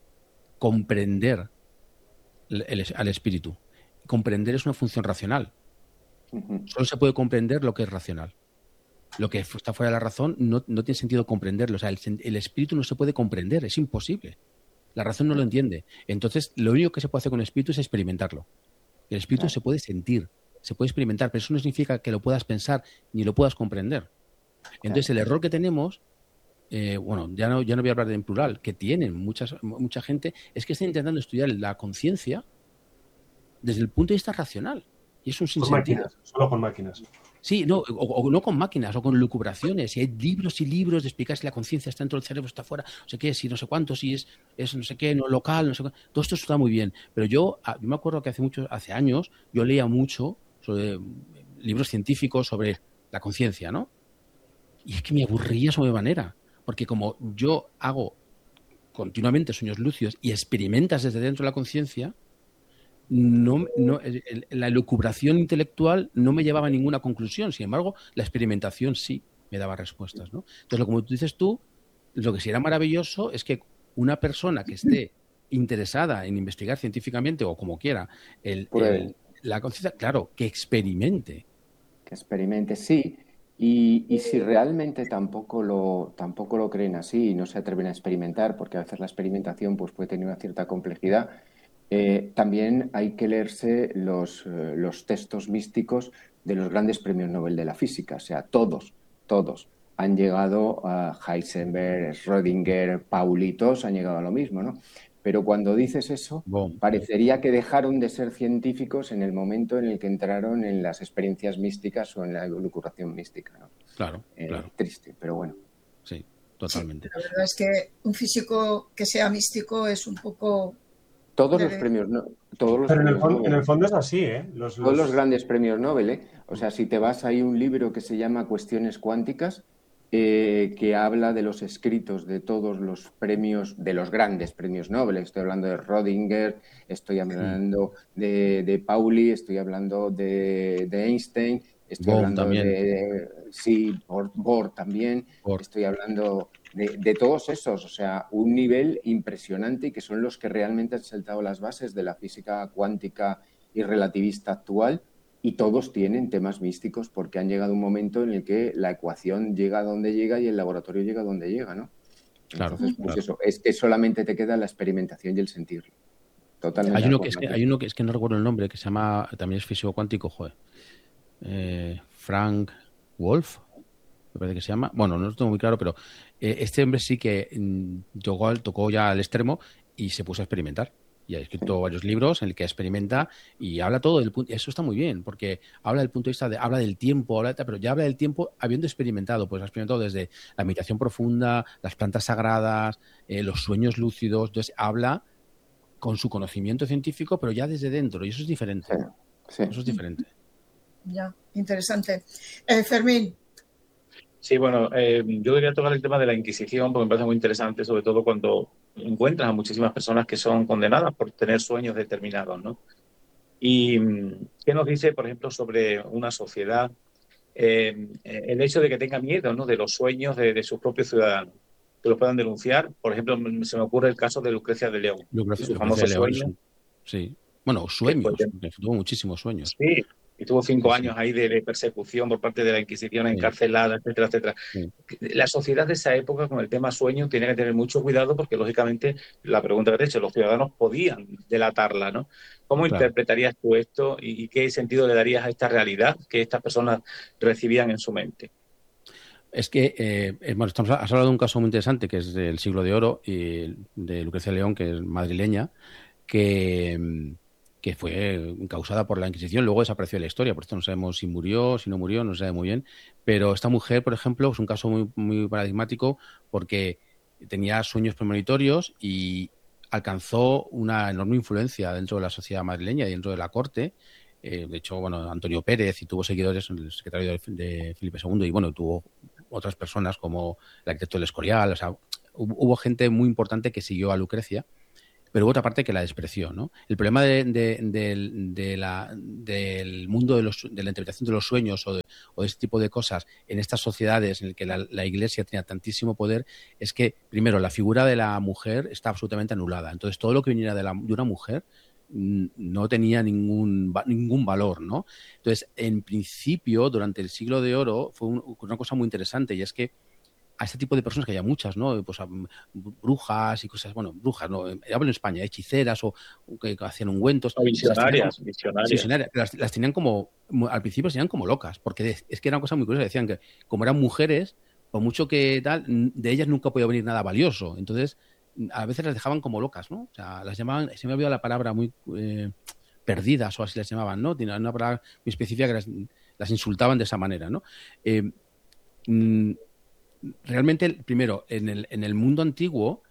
S2: comprender el, el, al espíritu. Comprender es una función racional. Uh-huh. Solo se puede comprender lo que es racional. Lo que está fuera de la razón no, no tiene sentido comprenderlo. O sea, el, el espíritu no se puede comprender, es imposible. La razón no lo entiende. Entonces, lo único que se puede hacer con el espíritu es experimentarlo. El espíritu claro. se puede sentir, se puede experimentar, pero eso no significa que lo puedas pensar ni lo puedas comprender. Entonces, claro. el error que tenemos, eh, bueno, ya no, ya no voy a hablar de en plural, que tienen muchas, mucha gente, es que está intentando estudiar la conciencia desde el punto de vista racional. Y es un sinsentido.
S1: Con máquinas, solo con máquinas.
S2: Sí, no, o, o no con máquinas, o con lucubraciones. Y hay libros y libros de explicar si la conciencia está dentro del cerebro, está fuera, no sé qué, si no sé cuánto, si es, es no sé qué, no local, no sé qué. Todo esto está muy bien. Pero yo, yo me acuerdo que hace muchos, hace años, yo leía mucho sobre libros científicos sobre la conciencia, ¿no? Y es que me aburría sobremanera. Porque como yo hago continuamente sueños lúcidos y experimentas desde dentro de la conciencia, No, no, la elucubración intelectual no me llevaba a ninguna conclusión. Sin embargo, la experimentación sí me daba respuestas, ¿no? Entonces, como tú dices tú, lo que sí era maravilloso es que una persona que esté interesada en investigar científicamente o como quiera el, el, la conciencia, claro, que experimente.
S4: Que experimente, sí. Y, y si realmente tampoco lo, tampoco lo creen así y no se atreven a experimentar, porque a veces la experimentación pues, puede tener una cierta complejidad, Eh, también hay que leerse los, eh, los textos místicos de los grandes premios Nobel de la física. O sea, todos, todos han llegado a Heisenberg, Schrödinger, Pauli, todos han llegado a lo mismo, ¿no? Pero cuando dices eso, bon. parecería que dejaron de ser científicos en el momento en el que entraron en las experiencias místicas o en la elucubración mística, ¿no?
S2: Claro,
S4: eh,
S2: claro.
S4: Triste, pero bueno.
S2: Sí, totalmente.
S3: Sí, la verdad es que un físico que sea místico es un poco...
S4: Todos los premios, no, todos los
S1: Pero en el,
S4: premios
S1: fondo,
S4: Nobel.
S1: en el fondo es así, ¿eh? Los,
S4: Todos
S1: los...
S4: los grandes premios Nobel, ¿eh? O sea, si te vas, hay un libro que se llama Cuestiones Cuánticas, eh, que habla de los escritos de todos los premios, de los grandes premios Nobel. Estoy hablando de Schrödinger, estoy hablando sí. de, de Pauli, estoy hablando de, de Einstein, estoy
S2: Bohr
S4: hablando
S2: también.
S4: de... Sí, Bohr, Bohr también, Bohr. Estoy hablando... De, de todos esos, o sea, un nivel impresionante y que son los que realmente han sentado las bases de la física cuántica y relativista actual, y todos tienen temas místicos porque han llegado a un momento en el que la ecuación llega a donde llega y el laboratorio llega a donde llega, ¿no?
S2: Claro,
S4: Entonces, pues
S2: claro.
S4: eso, es que solamente te queda la experimentación y el sentirlo. Totalmente.
S2: Hay uno que es que, hay uno que es que no recuerdo el nombre, que se llama, también es físico cuántico, joder. Eh, Frank Wolf, me parece que se llama. Bueno, no lo tengo muy claro, pero eh, este hombre sí que mm, tocó, tocó ya al extremo y se puso a experimentar. Y ha escrito sí. varios libros en el que experimenta y habla todo del punto. Eso está muy bien, porque habla del punto de vista de, habla del tiempo, habla de, pero ya habla del tiempo habiendo experimentado. Pues ha experimentado desde la meditación profunda, las plantas sagradas, eh, los sueños lúcidos. Entonces habla con su conocimiento científico, pero ya desde dentro. Y eso es diferente.
S4: Sí. Sí.
S2: Eso es diferente.
S3: Ya, interesante. Eh, Fermín.
S5: Sí, bueno, eh, yo quería tocar el tema de la Inquisición porque me parece muy interesante, sobre todo cuando encuentras a muchísimas personas que son condenadas por tener sueños determinados, ¿no? Y ¿qué nos dice, por ejemplo, sobre una sociedad? Eh, el hecho de que tenga miedo, ¿no?, de los sueños de, de sus propios ciudadanos, que los puedan denunciar. Por ejemplo, se me ocurre el caso de Lucrecia de León,
S2: Lucrecia,
S5: y su
S2: Lucrecia
S5: famoso
S2: de León,
S5: sueño.
S2: Sí. Bueno, sueños,
S5: fue,
S2: porque tuvo muchísimos sueños.
S5: Sí, y tuvo cinco
S2: sí,
S5: años
S2: sí.
S5: ahí de, de persecución por parte de la Inquisición,
S2: Sí.
S5: encarcelada, etcétera, etcétera.
S2: Sí.
S5: La sociedad de esa época con el tema sueño tiene que tener mucho cuidado porque, lógicamente, la pregunta que te he hecho, los ciudadanos podían delatarla, ¿no? ¿Cómo claro. interpretarías tú esto y, y qué sentido le darías a esta realidad que estas personas recibían en su mente?
S2: Es que, eh, bueno, estamos, has hablado de un caso muy interesante que es del Siglo de Oro y de Lucrecia León, que es madrileña, que, que fue causada por la Inquisición, luego desapareció de la historia, por esto no sabemos si murió, si no murió, no se sabe muy bien, pero esta mujer, por ejemplo, es un caso muy, muy paradigmático porque tenía sueños premonitorios y alcanzó una enorme influencia dentro de la sociedad madrileña y dentro de la corte, Eh, de hecho, bueno, Antonio Pérez y tuvo seguidores, el secretario de, de Felipe segundo, y bueno, tuvo otras personas como el arquitecto del Escorial. O sea, hubo, hubo gente muy importante que siguió a Lucrecia, pero hubo otra parte que la despreció, ¿no? El problema de, de, de, de la, del mundo de, los, de la interpretación de los sueños o de, o de este tipo de cosas en estas sociedades en las que la, la Iglesia tenía tantísimo poder es que, primero, la figura de la mujer está absolutamente anulada. Entonces, todo lo que viniera de, la, de una mujer no tenía ningún, ningún valor, ¿no? Entonces, en principio, durante el siglo de oro, fue un, una cosa muy interesante, y es que a este tipo de personas, que hay muchas, ¿no? Pues a, brujas y cosas, bueno, brujas, no, hablo en España, hechiceras o, o que hacían ungüentos.
S5: O visionarias,
S2: como,
S5: visionarias.
S2: Sí, visionarias. Las, las tenían como, al principio las tenían como locas, porque es que era una cosa muy curiosa. Decían que como eran mujeres, por mucho que tal, de ellas nunca podía venir nada valioso. Entonces, a veces las dejaban como locas, ¿no? O sea, las llamaban, se me ha olvidado la palabra muy eh, perdidas o así las llamaban, ¿no? Tiene una palabra muy específica que las, las insultaban de esa manera, ¿no? Eh, mm, realmente, primero, en el, en el mundo antiguo,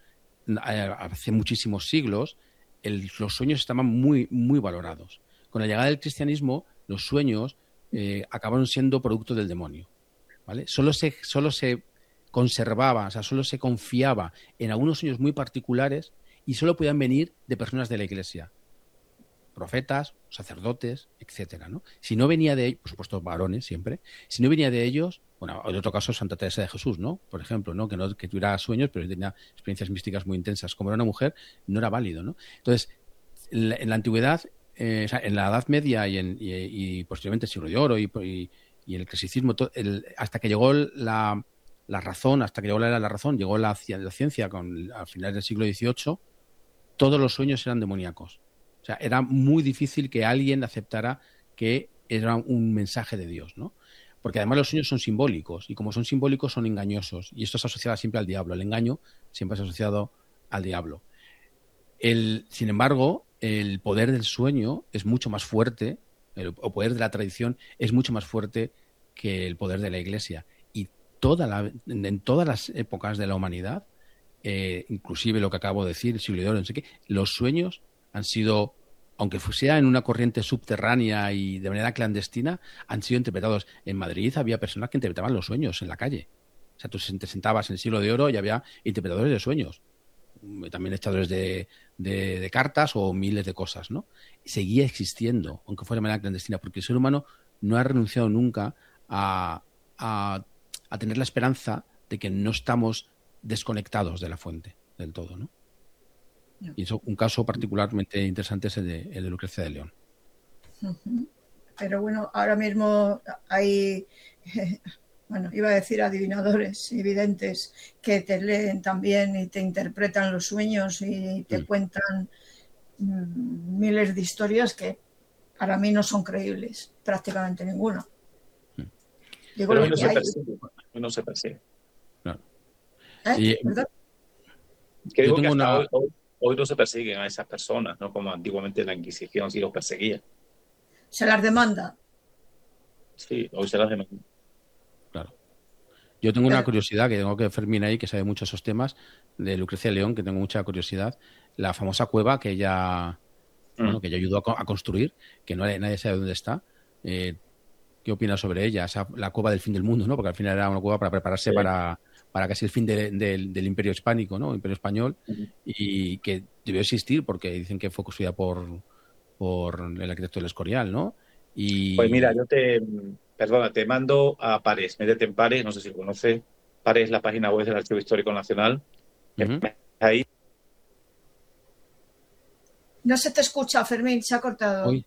S2: hace muchísimos siglos, el, los sueños estaban muy, muy valorados. Con la llegada del cristianismo, los sueños eh, acabaron siendo producto del demonio, ¿vale? Solo se, solo se conservaba, o sea, solo se confiaba en algunos sueños muy particulares y solo podían venir de personas de la Iglesia, profetas, sacerdotes, etcétera, ¿no? Si no venía de ellos, por supuesto varones siempre, si no venía de ellos, bueno, en otro caso Santa Teresa de Jesús, ¿no? Por ejemplo, ¿no? Que no que tuviera sueños, pero tenía experiencias místicas muy intensas. Como era una mujer, no era válido, ¿no? Entonces, en la, en la antigüedad, eh, o sea, en la Edad Media y, en, y, y posteriormente el siglo de oro y, y, y el clasicismo, todo, el, hasta que llegó la, la razón, hasta que llegó la, la razón, llegó la, la ciencia con, a finales del siglo dieciocho, todos los sueños eran demoníacos. O sea, era muy difícil que alguien aceptara que era un mensaje de Dios, ¿no? Porque además los sueños son simbólicos, y como son simbólicos son engañosos, y esto es asociado siempre al diablo. El engaño siempre es asociado al diablo. El, sin embargo, el poder del sueño es mucho más fuerte, el, el poder de la tradición es mucho más fuerte que el poder de la Iglesia. Y toda la, en todas las épocas de la humanidad, eh, inclusive lo que acabo de decir, el siglo de oro, no sé qué, los sueños han sido, aunque sea en una corriente subterránea y de manera clandestina, han sido interpretados. En Madrid había personas que interpretaban los sueños en la calle. O sea, tú te sentabas en el siglo de oro y había interpretadores de sueños. También echadores de, de, de cartas o miles de cosas, ¿no? Seguía existiendo, aunque fuera de manera clandestina, porque el ser humano no ha renunciado nunca a, a, a tener la esperanza de que no estamos desconectados de la fuente del todo, ¿no? Y eso, un caso particularmente interesante es el de, el de Lucrecia de León.
S3: Pero bueno, ahora mismo hay, bueno, iba a decir adivinadores y videntes que te leen también y te interpretan los sueños y te mm. cuentan mm, miles de historias que para mí no son creíbles, prácticamente ninguna.
S2: Mm.
S3: Digo,
S5: Pero
S3: lo
S5: no
S3: que
S5: se
S3: hay.
S5: persigue, no se persigue.
S2: Claro.
S3: ¿Eh?
S2: Y,
S3: ¿Verdad?
S5: Que digo
S2: yo tengo
S5: que hasta
S2: una...
S5: hoy, hoy, hoy no se persiguen a esas personas, ¿no? Como antiguamente la Inquisición sí los perseguía.
S3: Se las demanda.
S5: Sí, hoy se las demanda.
S2: Claro. Yo tengo una curiosidad, que tengo que Fermín ahí, que sabe mucho esos temas, de Lucrecia de León, que tengo mucha curiosidad. La famosa cueva que ella, mm. bueno, que ella ayudó a, a construir, que no nadie sabe dónde está. Eh, ¿Qué opinas sobre ella? Esa, la cueva del fin del mundo, ¿no? Porque al final era una cueva para prepararse sí. para, para casi el fin de, de, del Imperio Hispánico, ¿no? Imperio Español, uh-huh. y que debió existir porque dicen que fue construida por, por el arquitecto del Escorial, ¿no? Y...
S5: Pues mira, yo te, perdona, te mando a Pares, métete en Pares, no sé si lo conoces. Pares es la página web del Archivo Histórico Nacional. Uh-huh. Ahí.
S3: No se te escucha, Fermín, se ha cortado.
S2: Uy.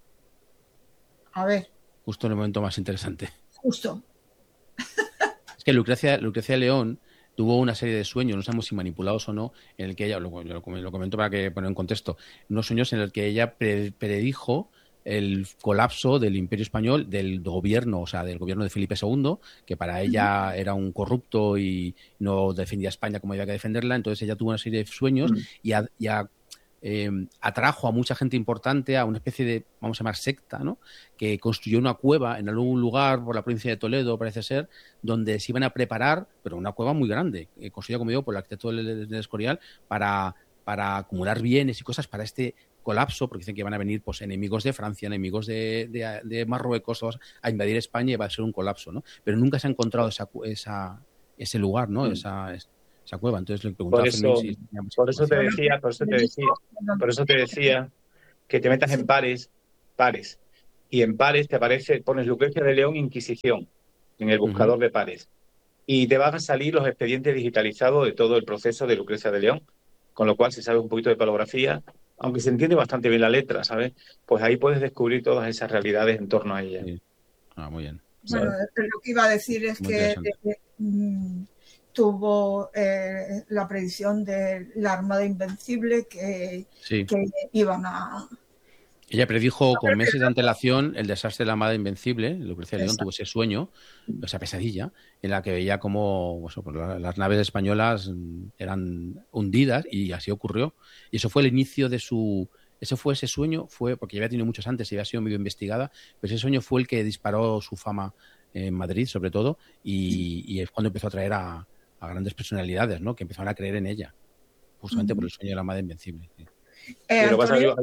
S3: A ver.
S2: Justo en el momento más interesante.
S3: Justo.
S2: Es que Lucrecia, Lucrecia León tuvo una serie de sueños, no sabemos si manipulados o no, en el que ella, lo, lo, lo comento para que poner en contexto, unos sueños en el que ella pre, predijo el colapso del Imperio Español, del gobierno, o sea, del gobierno de Felipe segundo, que para ella uh-huh. era un corrupto y no defendía a España como había que defenderla. Entonces ella tuvo una serie de sueños uh-huh. y a, y a Eh, atrajo a mucha gente importante a una especie de, vamos a llamar, secta, ¿no? Que construyó una cueva en algún lugar por la provincia de Toledo, parece ser, donde se iban a preparar, pero una cueva muy grande, eh, construida, como digo, por el arquitecto del, del Escorial, para, para acumular bienes y cosas para este colapso, porque dicen que van a venir pues enemigos de Francia, enemigos de, de, de Marruecos a invadir España y va a ser un colapso, ¿no? Pero nunca se ha encontrado esa, esa, ese lugar, ¿no? Mm. Esa, esa cueva. Entonces le preguntaba
S5: por
S2: a Fermín
S5: eso,
S2: si tenía mucha
S5: por eso te
S2: información.
S5: decía, por eso te decía, por eso te decía que te metas en pares, pares. Y en pares te aparece, pones Lucrecia de León Inquisición en el buscador uh-huh. de pares. Y te van a salir los expedientes digitalizados de todo el proceso de Lucrecia de León, con lo cual si sabes un poquito de palografía, aunque se entiende bastante bien la letra, ¿sabes? Pues ahí puedes descubrir todas esas realidades en torno a ella.
S2: Sí. Ah, muy bien.
S3: Bueno, lo que iba a decir es muy que eh, mm, tuvo eh, la predicción de la Armada Invencible que, sí. que iban a...
S2: Ella predijo con meses de antelación el desastre de la Armada Invencible. Lucrecia de León tuvo ese sueño, esa pesadilla, en la que veía cómo bueno, pues las naves españolas eran hundidas y así ocurrió. Y eso fue el inicio de su... Ese fue ese sueño, fue porque ya había tenido muchos antes y había sido medio investigada, pero ese sueño fue el que disparó su fama en Madrid, sobre todo, y, y es cuando empezó a traer a, a grandes personalidades, ¿no? Que empezaron a creer en ella, justamente uh-huh. por el sueño de la Armada Invencible. Sí.
S3: Eh, Antonio,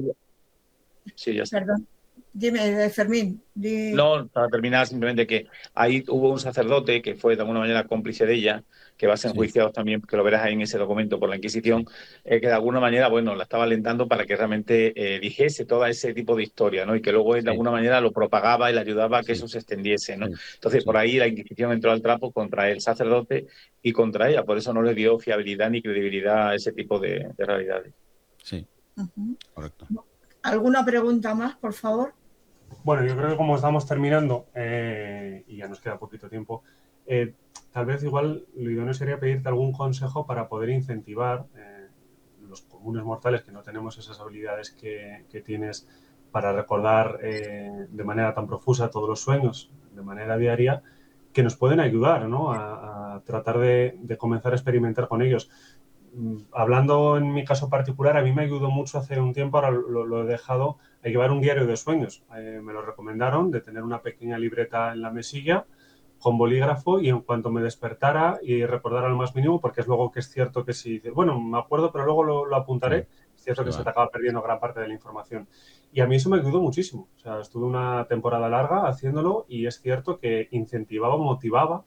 S3: sí, ya está. Perdón. Dime, Fermín. Di...
S5: No, para terminar, simplemente que ahí hubo un sacerdote que fue de alguna manera cómplice de ella, que va a ser enjuiciado sí. también, que lo verás ahí en ese documento por la Inquisición, eh, que de alguna manera, bueno, la estaba alentando para que realmente eh, dijese todo ese tipo de historia, ¿no? Y que luego él de sí. alguna manera lo propagaba y le ayudaba a que sí. eso se extendiese, ¿no? Sí. Entonces, sí. por ahí la Inquisición entró al trapo contra el sacerdote y contra ella, por eso no le dio fiabilidad ni credibilidad a ese tipo de, de realidades.
S2: Sí, uh-huh. correcto.
S3: ¿Alguna pregunta más, por favor?
S1: Bueno, yo creo que como estamos terminando eh, y ya nos queda poquito tiempo, eh, tal vez igual lo idóneo sería pedirte algún consejo para poder incentivar eh, los comunes mortales que no tenemos esas habilidades que, que tienes para recordar eh, de manera tan profusa todos los sueños de manera diaria, que nos pueden ayudar, ¿no? a, a tratar de, de comenzar a experimentar con ellos. Hablando en mi caso particular, a mí me ayudó mucho hace un tiempo, ahora lo, lo he dejado, a llevar un diario de sueños. Eh, me lo recomendaron, de tener una pequeña libreta en la mesilla con bolígrafo y en cuanto me despertara y recordara lo más mínimo, porque es luego que es cierto que si dices, bueno, me acuerdo, pero luego lo, lo apuntaré, sí, es cierto que va. Se te acaba perdiendo gran parte de la información. Y a mí eso me ayudó muchísimo. O sea, estuve una temporada larga haciéndolo y es cierto que incentivaba, motivaba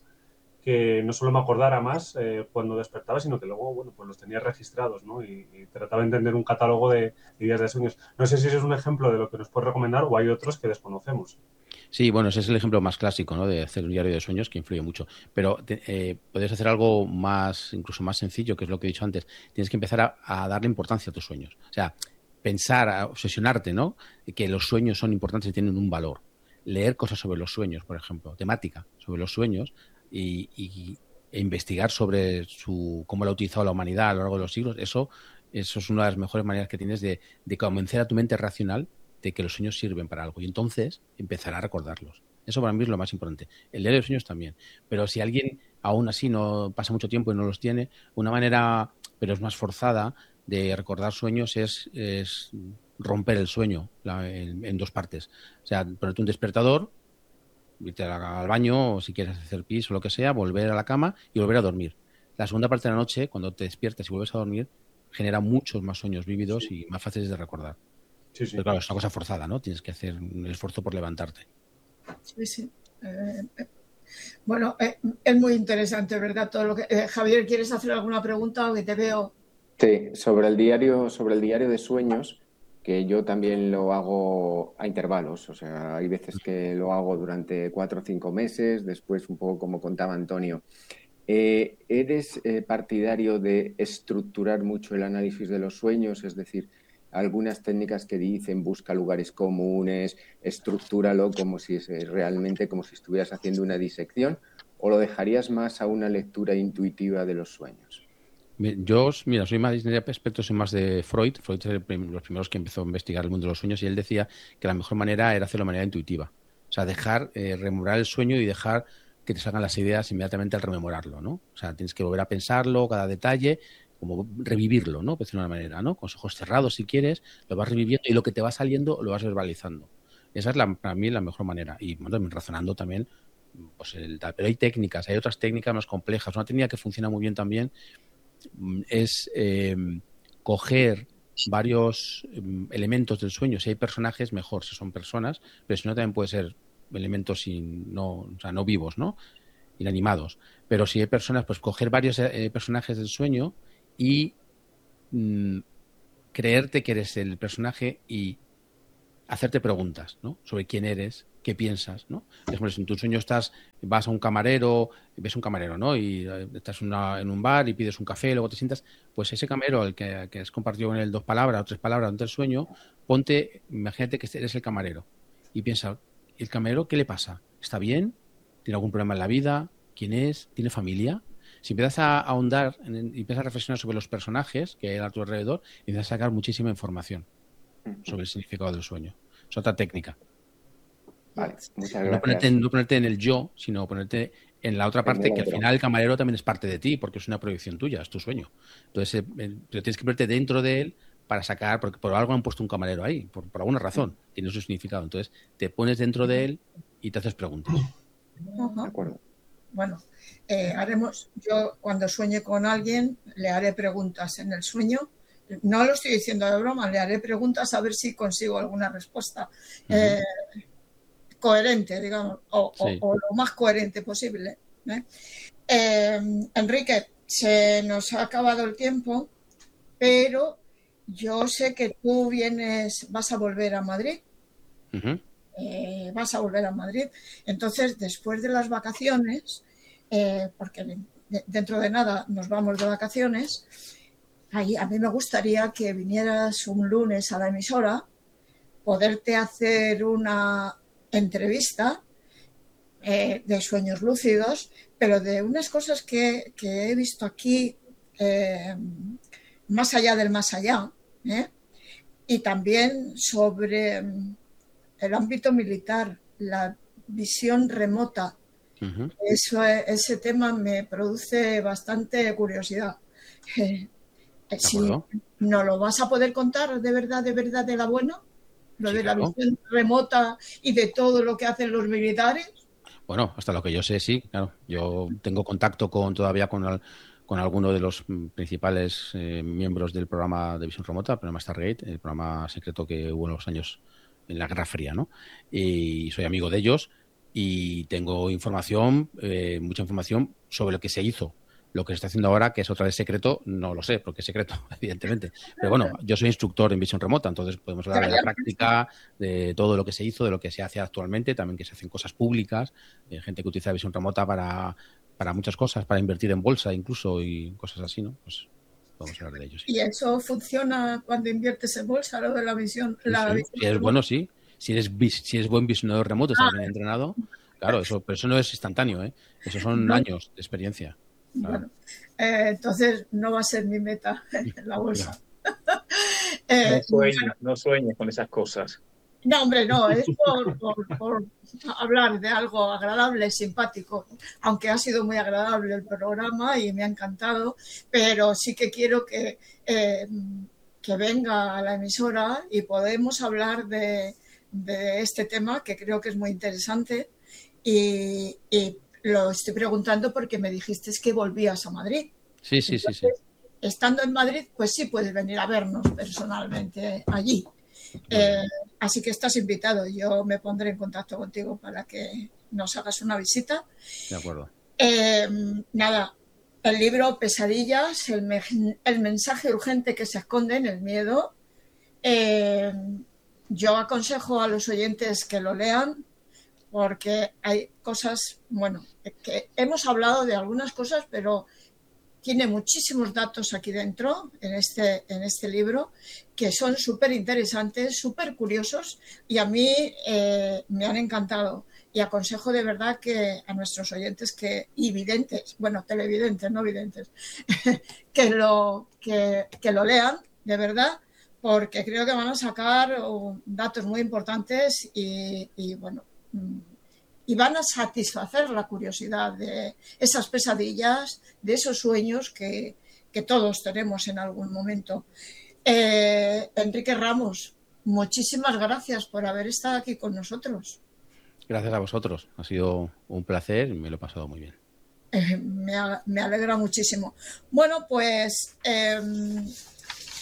S1: que no solo me acordara más eh, cuando despertaba, sino que luego, bueno, pues los tenía registrados, ¿no? Y, y trataba de entender un catálogo de ideas de sueños. No sé si ese es un ejemplo de lo que nos puedes recomendar o hay otros que desconocemos.
S2: Sí, bueno, ese es el ejemplo más clásico, ¿no? De hacer un diario de sueños que influye mucho. Pero eh, puedes hacer algo más, incluso más sencillo, que es lo que he dicho antes. Tienes que empezar a, a darle importancia a tus sueños. O sea, pensar, a obsesionarte, ¿no? Que los sueños son importantes y tienen un valor. Leer cosas sobre los sueños, por ejemplo, temática sobre los sueños. Y, y e investigar sobre su cómo lo ha utilizado la humanidad a lo largo de los siglos, eso, eso es una de las mejores maneras que tienes de, de convencer a tu mente racional de que los sueños sirven para algo y entonces empezará a recordarlos. Eso para mí es lo más importante. El diario de sueños también. Pero si alguien aún así no pasa mucho tiempo y no los tiene, una manera, pero es más forzada, de recordar sueños es, es romper el sueño la, en, en dos partes. O sea, ponerte un despertador, irte al baño o si quieres hacer pis o lo que sea, volver a la cama y volver a dormir. La segunda parte de la noche, cuando te despiertas y vuelves a dormir, genera muchos más sueños vívidos sí. y más fáciles de recordar. Sí, sí. Pero claro, es una cosa forzada, ¿no? Tienes que hacer un esfuerzo por levantarte.
S3: Sí, sí. Eh, eh, bueno, eh, es muy interesante, ¿verdad? Todo lo que eh, Javier, ¿quieres hacer alguna pregunta o que te veo?
S4: Sí, sobre el diario, sobre el diario de sueños, que yo también lo hago a intervalos, o sea, hay veces que lo hago durante cuatro o cinco meses, después un poco como contaba Antonio. Eh, ¿Eres eh, partidario de estructurar mucho el análisis de los sueños? Es decir, algunas técnicas que dicen busca lugares comunes, estructúralo como si es realmente como si estuvieras haciendo una disección, ¿o lo dejarías más a una lectura intuitiva de los sueños?
S2: Yo, mira, soy más de aspectos, soy más de Freud. Freud es el prim- los primeros que empezó a investigar el mundo de los sueños y él decía que la mejor manera era hacerlo de manera intuitiva. O sea, dejar, eh, rememorar el sueño y dejar que te salgan las ideas inmediatamente al rememorarlo, ¿no? O sea, tienes que volver a pensarlo, cada detalle, como revivirlo, ¿no? Por decirlo de una manera, ¿no? Con los ojos cerrados, si quieres, lo vas reviviendo y lo que te va saliendo lo vas verbalizando. Esa es la, para mí la mejor manera. Y bueno, razonando también, pues el tal. Pero hay técnicas, hay otras técnicas más complejas. Una técnica que funciona muy bien también es eh, coger varios um, elementos del sueño. Si hay personajes, mejor, si son personas, pero si no, también puede ser elementos sin, no, o sea, no vivos, ¿no? Inanimados. Pero si hay personas, pues coger varios eh, personajes del sueño y mm, creerte que eres el personaje y hacerte preguntas, ¿no? Sobre quién eres, qué piensas, ¿no? Por ejemplo, si en tu sueño estás, vas a un camarero, ves un camarero, ¿no? Y eh, estás una, en un bar y pides un café, luego te sientas, pues ese camarero, al que, que has compartido con él dos palabras o tres palabras durante el sueño, ponte, imagínate que eres el camarero y piensa, ¿el camarero qué le pasa? ¿Está bien? ¿Tiene algún problema en la vida? ¿Quién es? ¿Tiene familia? Si empiezas a ahondar y empiezas a reflexionar sobre los personajes que hay a tu alrededor, empiezas a sacar muchísima información sobre el significado del sueño. Es otra técnica.
S4: Vale, muchas
S2: No
S4: gracias.
S2: ponerte, no ponerte en el yo, sino ponerte en la otra parte, que al final el camarero también es parte de ti, porque es una proyección tuya, es tu sueño. Entonces, eh, pero tienes que ponerte dentro de él para sacar, porque por algo han puesto un camarero ahí, por, por alguna razón, tiene su significado. Entonces, te pones dentro de él y te haces preguntas.
S3: Ajá.
S4: De acuerdo.
S3: Bueno, eh, haremos, yo cuando sueñe con alguien le haré preguntas en el sueño. No lo estoy diciendo de broma, le haré preguntas a ver si consigo alguna respuesta uh-huh. eh, coherente, digamos, o, sí. o, o lo más coherente posible. ¿eh? Eh, Enrique, se nos ha acabado el tiempo, pero yo sé que tú vienes, vas a volver a Madrid.
S2: Uh-huh.
S3: Eh, vas a volver a Madrid. Entonces, después de las vacaciones, eh, porque de, dentro de nada nos vamos de vacaciones, ahí, a mí me gustaría que vinieras un lunes a la emisora, poderte hacer una entrevista eh, de sueños lúcidos, pero de unas cosas que, que he visto aquí, eh, más allá del más allá, ¿eh? Y también sobre el ámbito militar, la visión remota. Uh-huh. Eso, ese tema me produce bastante curiosidad. Eh, si no lo vas a poder contar de verdad, de verdad, de la buena, lo sí, de la claro. visión remota y de todo lo que hacen los militares.
S2: Bueno, hasta lo que yo sé, sí, claro. Yo tengo contacto con todavía con, el, con alguno de los principales eh, miembros del programa de visión remota, el programa Stargate, el programa secreto que hubo en los años en la Guerra Fría, ¿no? Y soy amigo de ellos y tengo información, eh, mucha información sobre lo que se hizo. Lo que se está haciendo ahora, que es otra vez secreto, no lo sé, porque es secreto, evidentemente. Pero bueno, yo soy instructor en visión remota, entonces podemos hablar de la práctica, de todo lo que se hizo, de lo que se hace actualmente, también que se hacen cosas públicas, eh, gente que utiliza visión remota para, para muchas cosas, para invertir en bolsa incluso y cosas así, ¿no? Pues podemos hablar de ello. Sí.
S3: ¿Y eso funciona cuando inviertes en bolsa, lo de la visión?
S2: Sí,
S3: la
S2: sí.
S3: visión
S2: Si es bueno, sí. Si eres, si eres buen visionador remoto, estás ah, bien entrenado, claro, eso, pero eso no es instantáneo, ¿eh? Eso son no. años de experiencia. Claro.
S3: Bueno, eh, entonces no va a ser mi meta en la bolsa.
S5: No, eh, no, sueñes, bueno. no sueñes con esas cosas.
S3: No, hombre, no, es por, por, por hablar de algo agradable, simpático, aunque ha sido muy agradable el programa y me ha encantado, pero sí que quiero que, eh, que venga a la emisora y podemos hablar de, de este tema que creo que es muy interesante y, y lo estoy preguntando porque me dijiste que volvías a Madrid.
S2: Sí, sí, Entonces,
S3: sí, sí. Estando en Madrid, pues sí puedes venir a vernos personalmente allí. Eh, así que estás invitado. Yo me pondré en contacto contigo para que nos hagas una visita.
S2: De acuerdo.
S3: Eh, nada, el libro Pesadillas, el, me el mensaje urgente que se esconde en el miedo. Eh, yo aconsejo a los oyentes que lo lean, porque hay cosas, bueno, que hemos hablado de algunas cosas, pero tiene muchísimos datos aquí dentro, en este, en este libro, que son súper interesantes, súper curiosos, y a mí eh, me han encantado. Y aconsejo de verdad que a nuestros oyentes que, y videntes, bueno, televidentes, no videntes, que, lo, que, que lo lean, de verdad, porque creo que van a sacar uh, datos muy importantes y, y bueno, y van a satisfacer la curiosidad de esas pesadillas, de esos sueños que, que todos tenemos en algún momento. Eh, Enrique Ramos, muchísimas gracias por haber estado aquí con nosotros.
S2: Gracias a vosotros, ha sido un placer y me lo he pasado muy bien.
S3: Eh, me, me alegra muchísimo. Bueno, pues... Eh,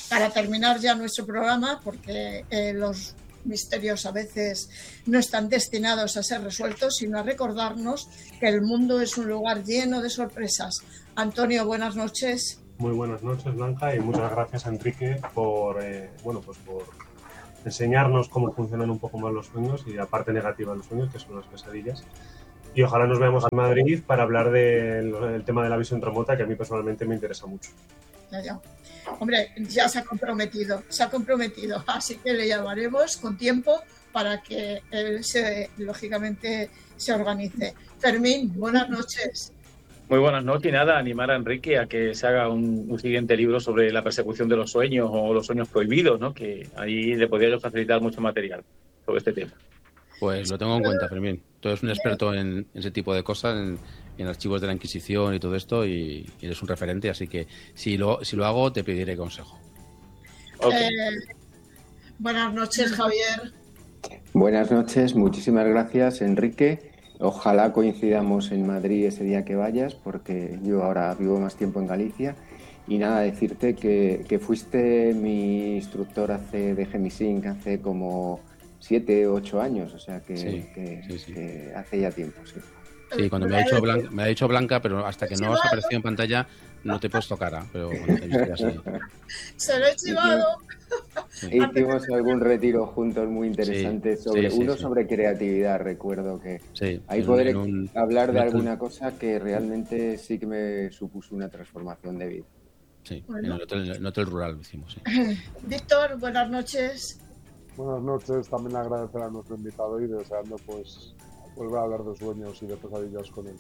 S3: para terminar ya nuestro programa, porque eh, los misterios a veces no están destinados a ser resueltos, sino a recordarnos que el mundo es un lugar lleno de sorpresas. Antonio, buenas noches.
S1: Muy buenas noches, Blanca, y muchas gracias a Enrique por, eh, bueno, pues por enseñarnos cómo funcionan un poco más los sueños y la parte negativa de los sueños, que son las pesadillas. Y ojalá nos veamos en Madrid para hablar del, del tema de la visión remota, que a mí personalmente me interesa mucho.
S3: Ya, ya. Hombre, ya se ha comprometido, se ha comprometido, así que le llamaremos con tiempo para que él se, lógicamente, se organice. Fermín, buenas noches.
S5: Muy buenas noches y nada, animar a Enrique a que se haga un, un siguiente libro sobre la persecución de los sueños o los sueños prohibidos, ¿no? Que ahí le podría yo facilitar mucho material sobre este tema.
S2: Pues lo tengo en cuenta, Fermín. Tú eres un experto en ese tipo de cosas, en, en archivos de la Inquisición y todo esto, y, y eres un referente, así que si lo, si lo hago te pediré consejo.
S5: Okay.
S3: Eh, buenas noches, Javier.
S4: Buenas noches, muchísimas gracias, Enrique. Ojalá coincidamos en Madrid ese día que vayas, porque yo ahora vivo más tiempo en Galicia. Y nada, decirte que, que fuiste mi instructor hace, de Gemisync hace como siete o ocho años, o sea que,
S2: Sí,
S4: que,
S2: sí, sí.
S4: que hace ya tiempo, sí.
S2: Sí, cuando me ha dicho Blanca, me ha dicho Blanca, pero hasta que no has aparecido en pantalla no te he puesto cara, pero bueno, te he visto ya así.
S3: Se lo he chivado.
S2: Sí.
S4: Hicimos algún retiro juntos muy interesante,
S2: Sí,
S4: sobre
S2: sí, sí,
S4: uno
S2: sí.
S4: sobre creatividad, recuerdo que
S2: Sí,
S4: ahí
S2: en-
S4: podré
S2: en un-
S4: hablar de
S2: en un-
S4: alguna cosa que realmente sí que me supuso una transformación de vida.
S2: Sí,
S3: Bueno.
S2: en el hotel, en el hotel rural lo hicimos, sí.
S3: Víctor, buenas noches.
S6: Buenas noches, también agradecer a nuestro invitado y deseando pues volver a hablar de sueños y de pesadillas con él.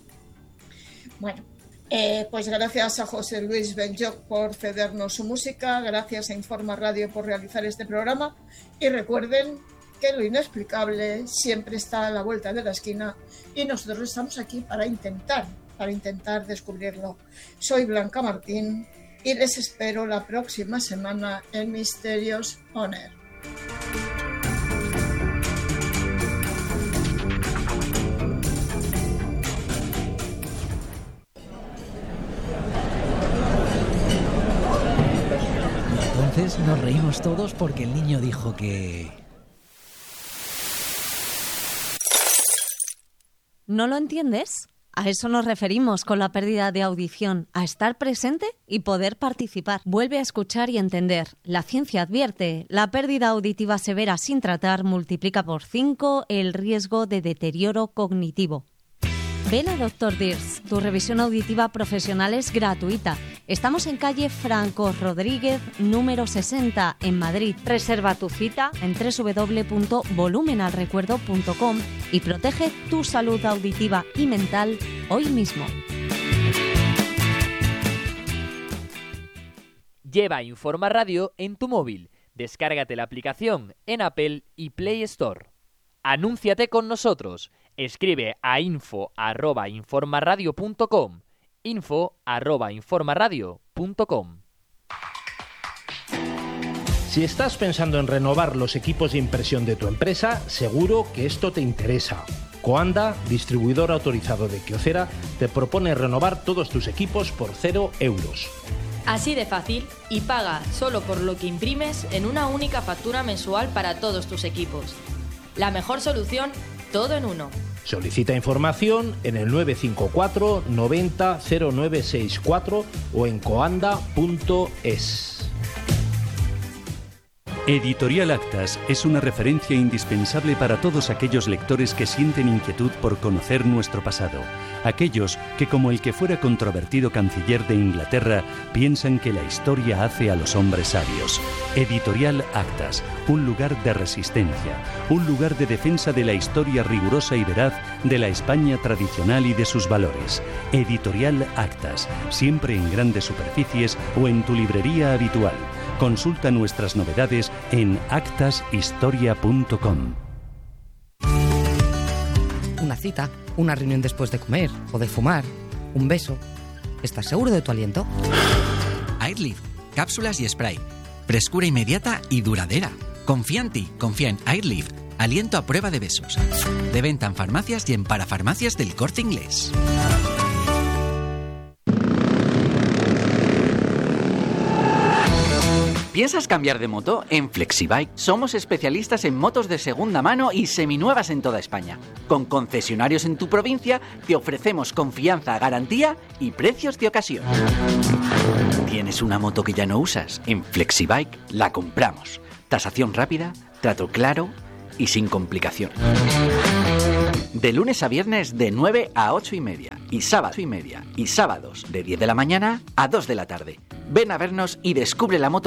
S3: Bueno, eh, pues gracias a José Luis Benlloch por cedernos su música, gracias a Informa Radio por realizar este programa y recuerden que lo inexplicable siempre está a la vuelta de la esquina y nosotros estamos aquí para intentar, para intentar descubrirlo. Soy Blanca Martín y les espero la próxima semana en Misterios On Air.
S7: Entonces nos reímos todos porque el niño dijo que...
S8: ¿No lo entiendes? A eso nos referimos con la pérdida de audición, a estar presente y poder participar. Vuelve a escuchar y entender. La ciencia advierte, la pérdida auditiva severa sin tratar multiplica por cinco el riesgo de deterioro cognitivo. Ven a doctor Dirs, tu revisión auditiva profesional es gratuita. Estamos en calle Franco Rodríguez, número sesenta, en Madrid. Reserva tu cita en doble u doble u doble u punto volumenalrecuerdo punto com y protege tu salud auditiva y mental hoy mismo.
S9: Lleva Informa Radio en tu móvil. Descárgate la aplicación en Apple y Play Store. Anúnciate con nosotros. Escribe a info arroba informaradio punto com. info arroba informaradio punto com.
S10: Si estás pensando en renovar los equipos de impresión de tu empresa, seguro que esto te interesa. Coanda, distribuidor autorizado de Kyocera, te propone renovar todos tus equipos por cero euros.
S11: Así de fácil, y paga solo por lo que imprimes en una única factura mensual para todos tus equipos. La mejor solución, todo en uno.
S10: Solicita información en el nueve cinco cuatro noventa cero nueve sesenta y cuatro o en coanda punto es.
S12: Editorial Actas es una referencia indispensable para todos aquellos lectores que sienten inquietud por conocer nuestro pasado. Aquellos que, como el que fuera controvertido canciller de Inglaterra, piensan que la historia hace a los hombres sabios. Editorial Actas, un lugar de resistencia, un lugar de defensa de la historia rigurosa y veraz de la España tradicional y de sus valores. Editorial Actas, siempre en grandes superficies o en tu librería habitual. Consulta nuestras novedades en actas historia punto com.
S13: Una cita, una reunión después de comer o de fumar, un beso. ¿Estás seguro de tu aliento?
S14: Airlift, cápsulas y spray. Frescura inmediata y duradera. Confía en ti, confía en Airlift. Aliento a prueba de besos. De venta en farmacias y en parafarmacias del Corte Inglés.
S15: ¿Piensas cambiar de moto? En Flexibike somos especialistas en motos de segunda mano y seminuevas en toda España. Con concesionarios en tu provincia te ofrecemos confianza, garantía y precios de ocasión. ¿Tienes una moto que ya no usas? En Flexibike la compramos. Tasación rápida, trato claro y sin complicaciones. De lunes a viernes de nueve a ocho y media y sábado y media y sábados de diez de la mañana a dos de la tarde. Ven a vernos y descubre la moto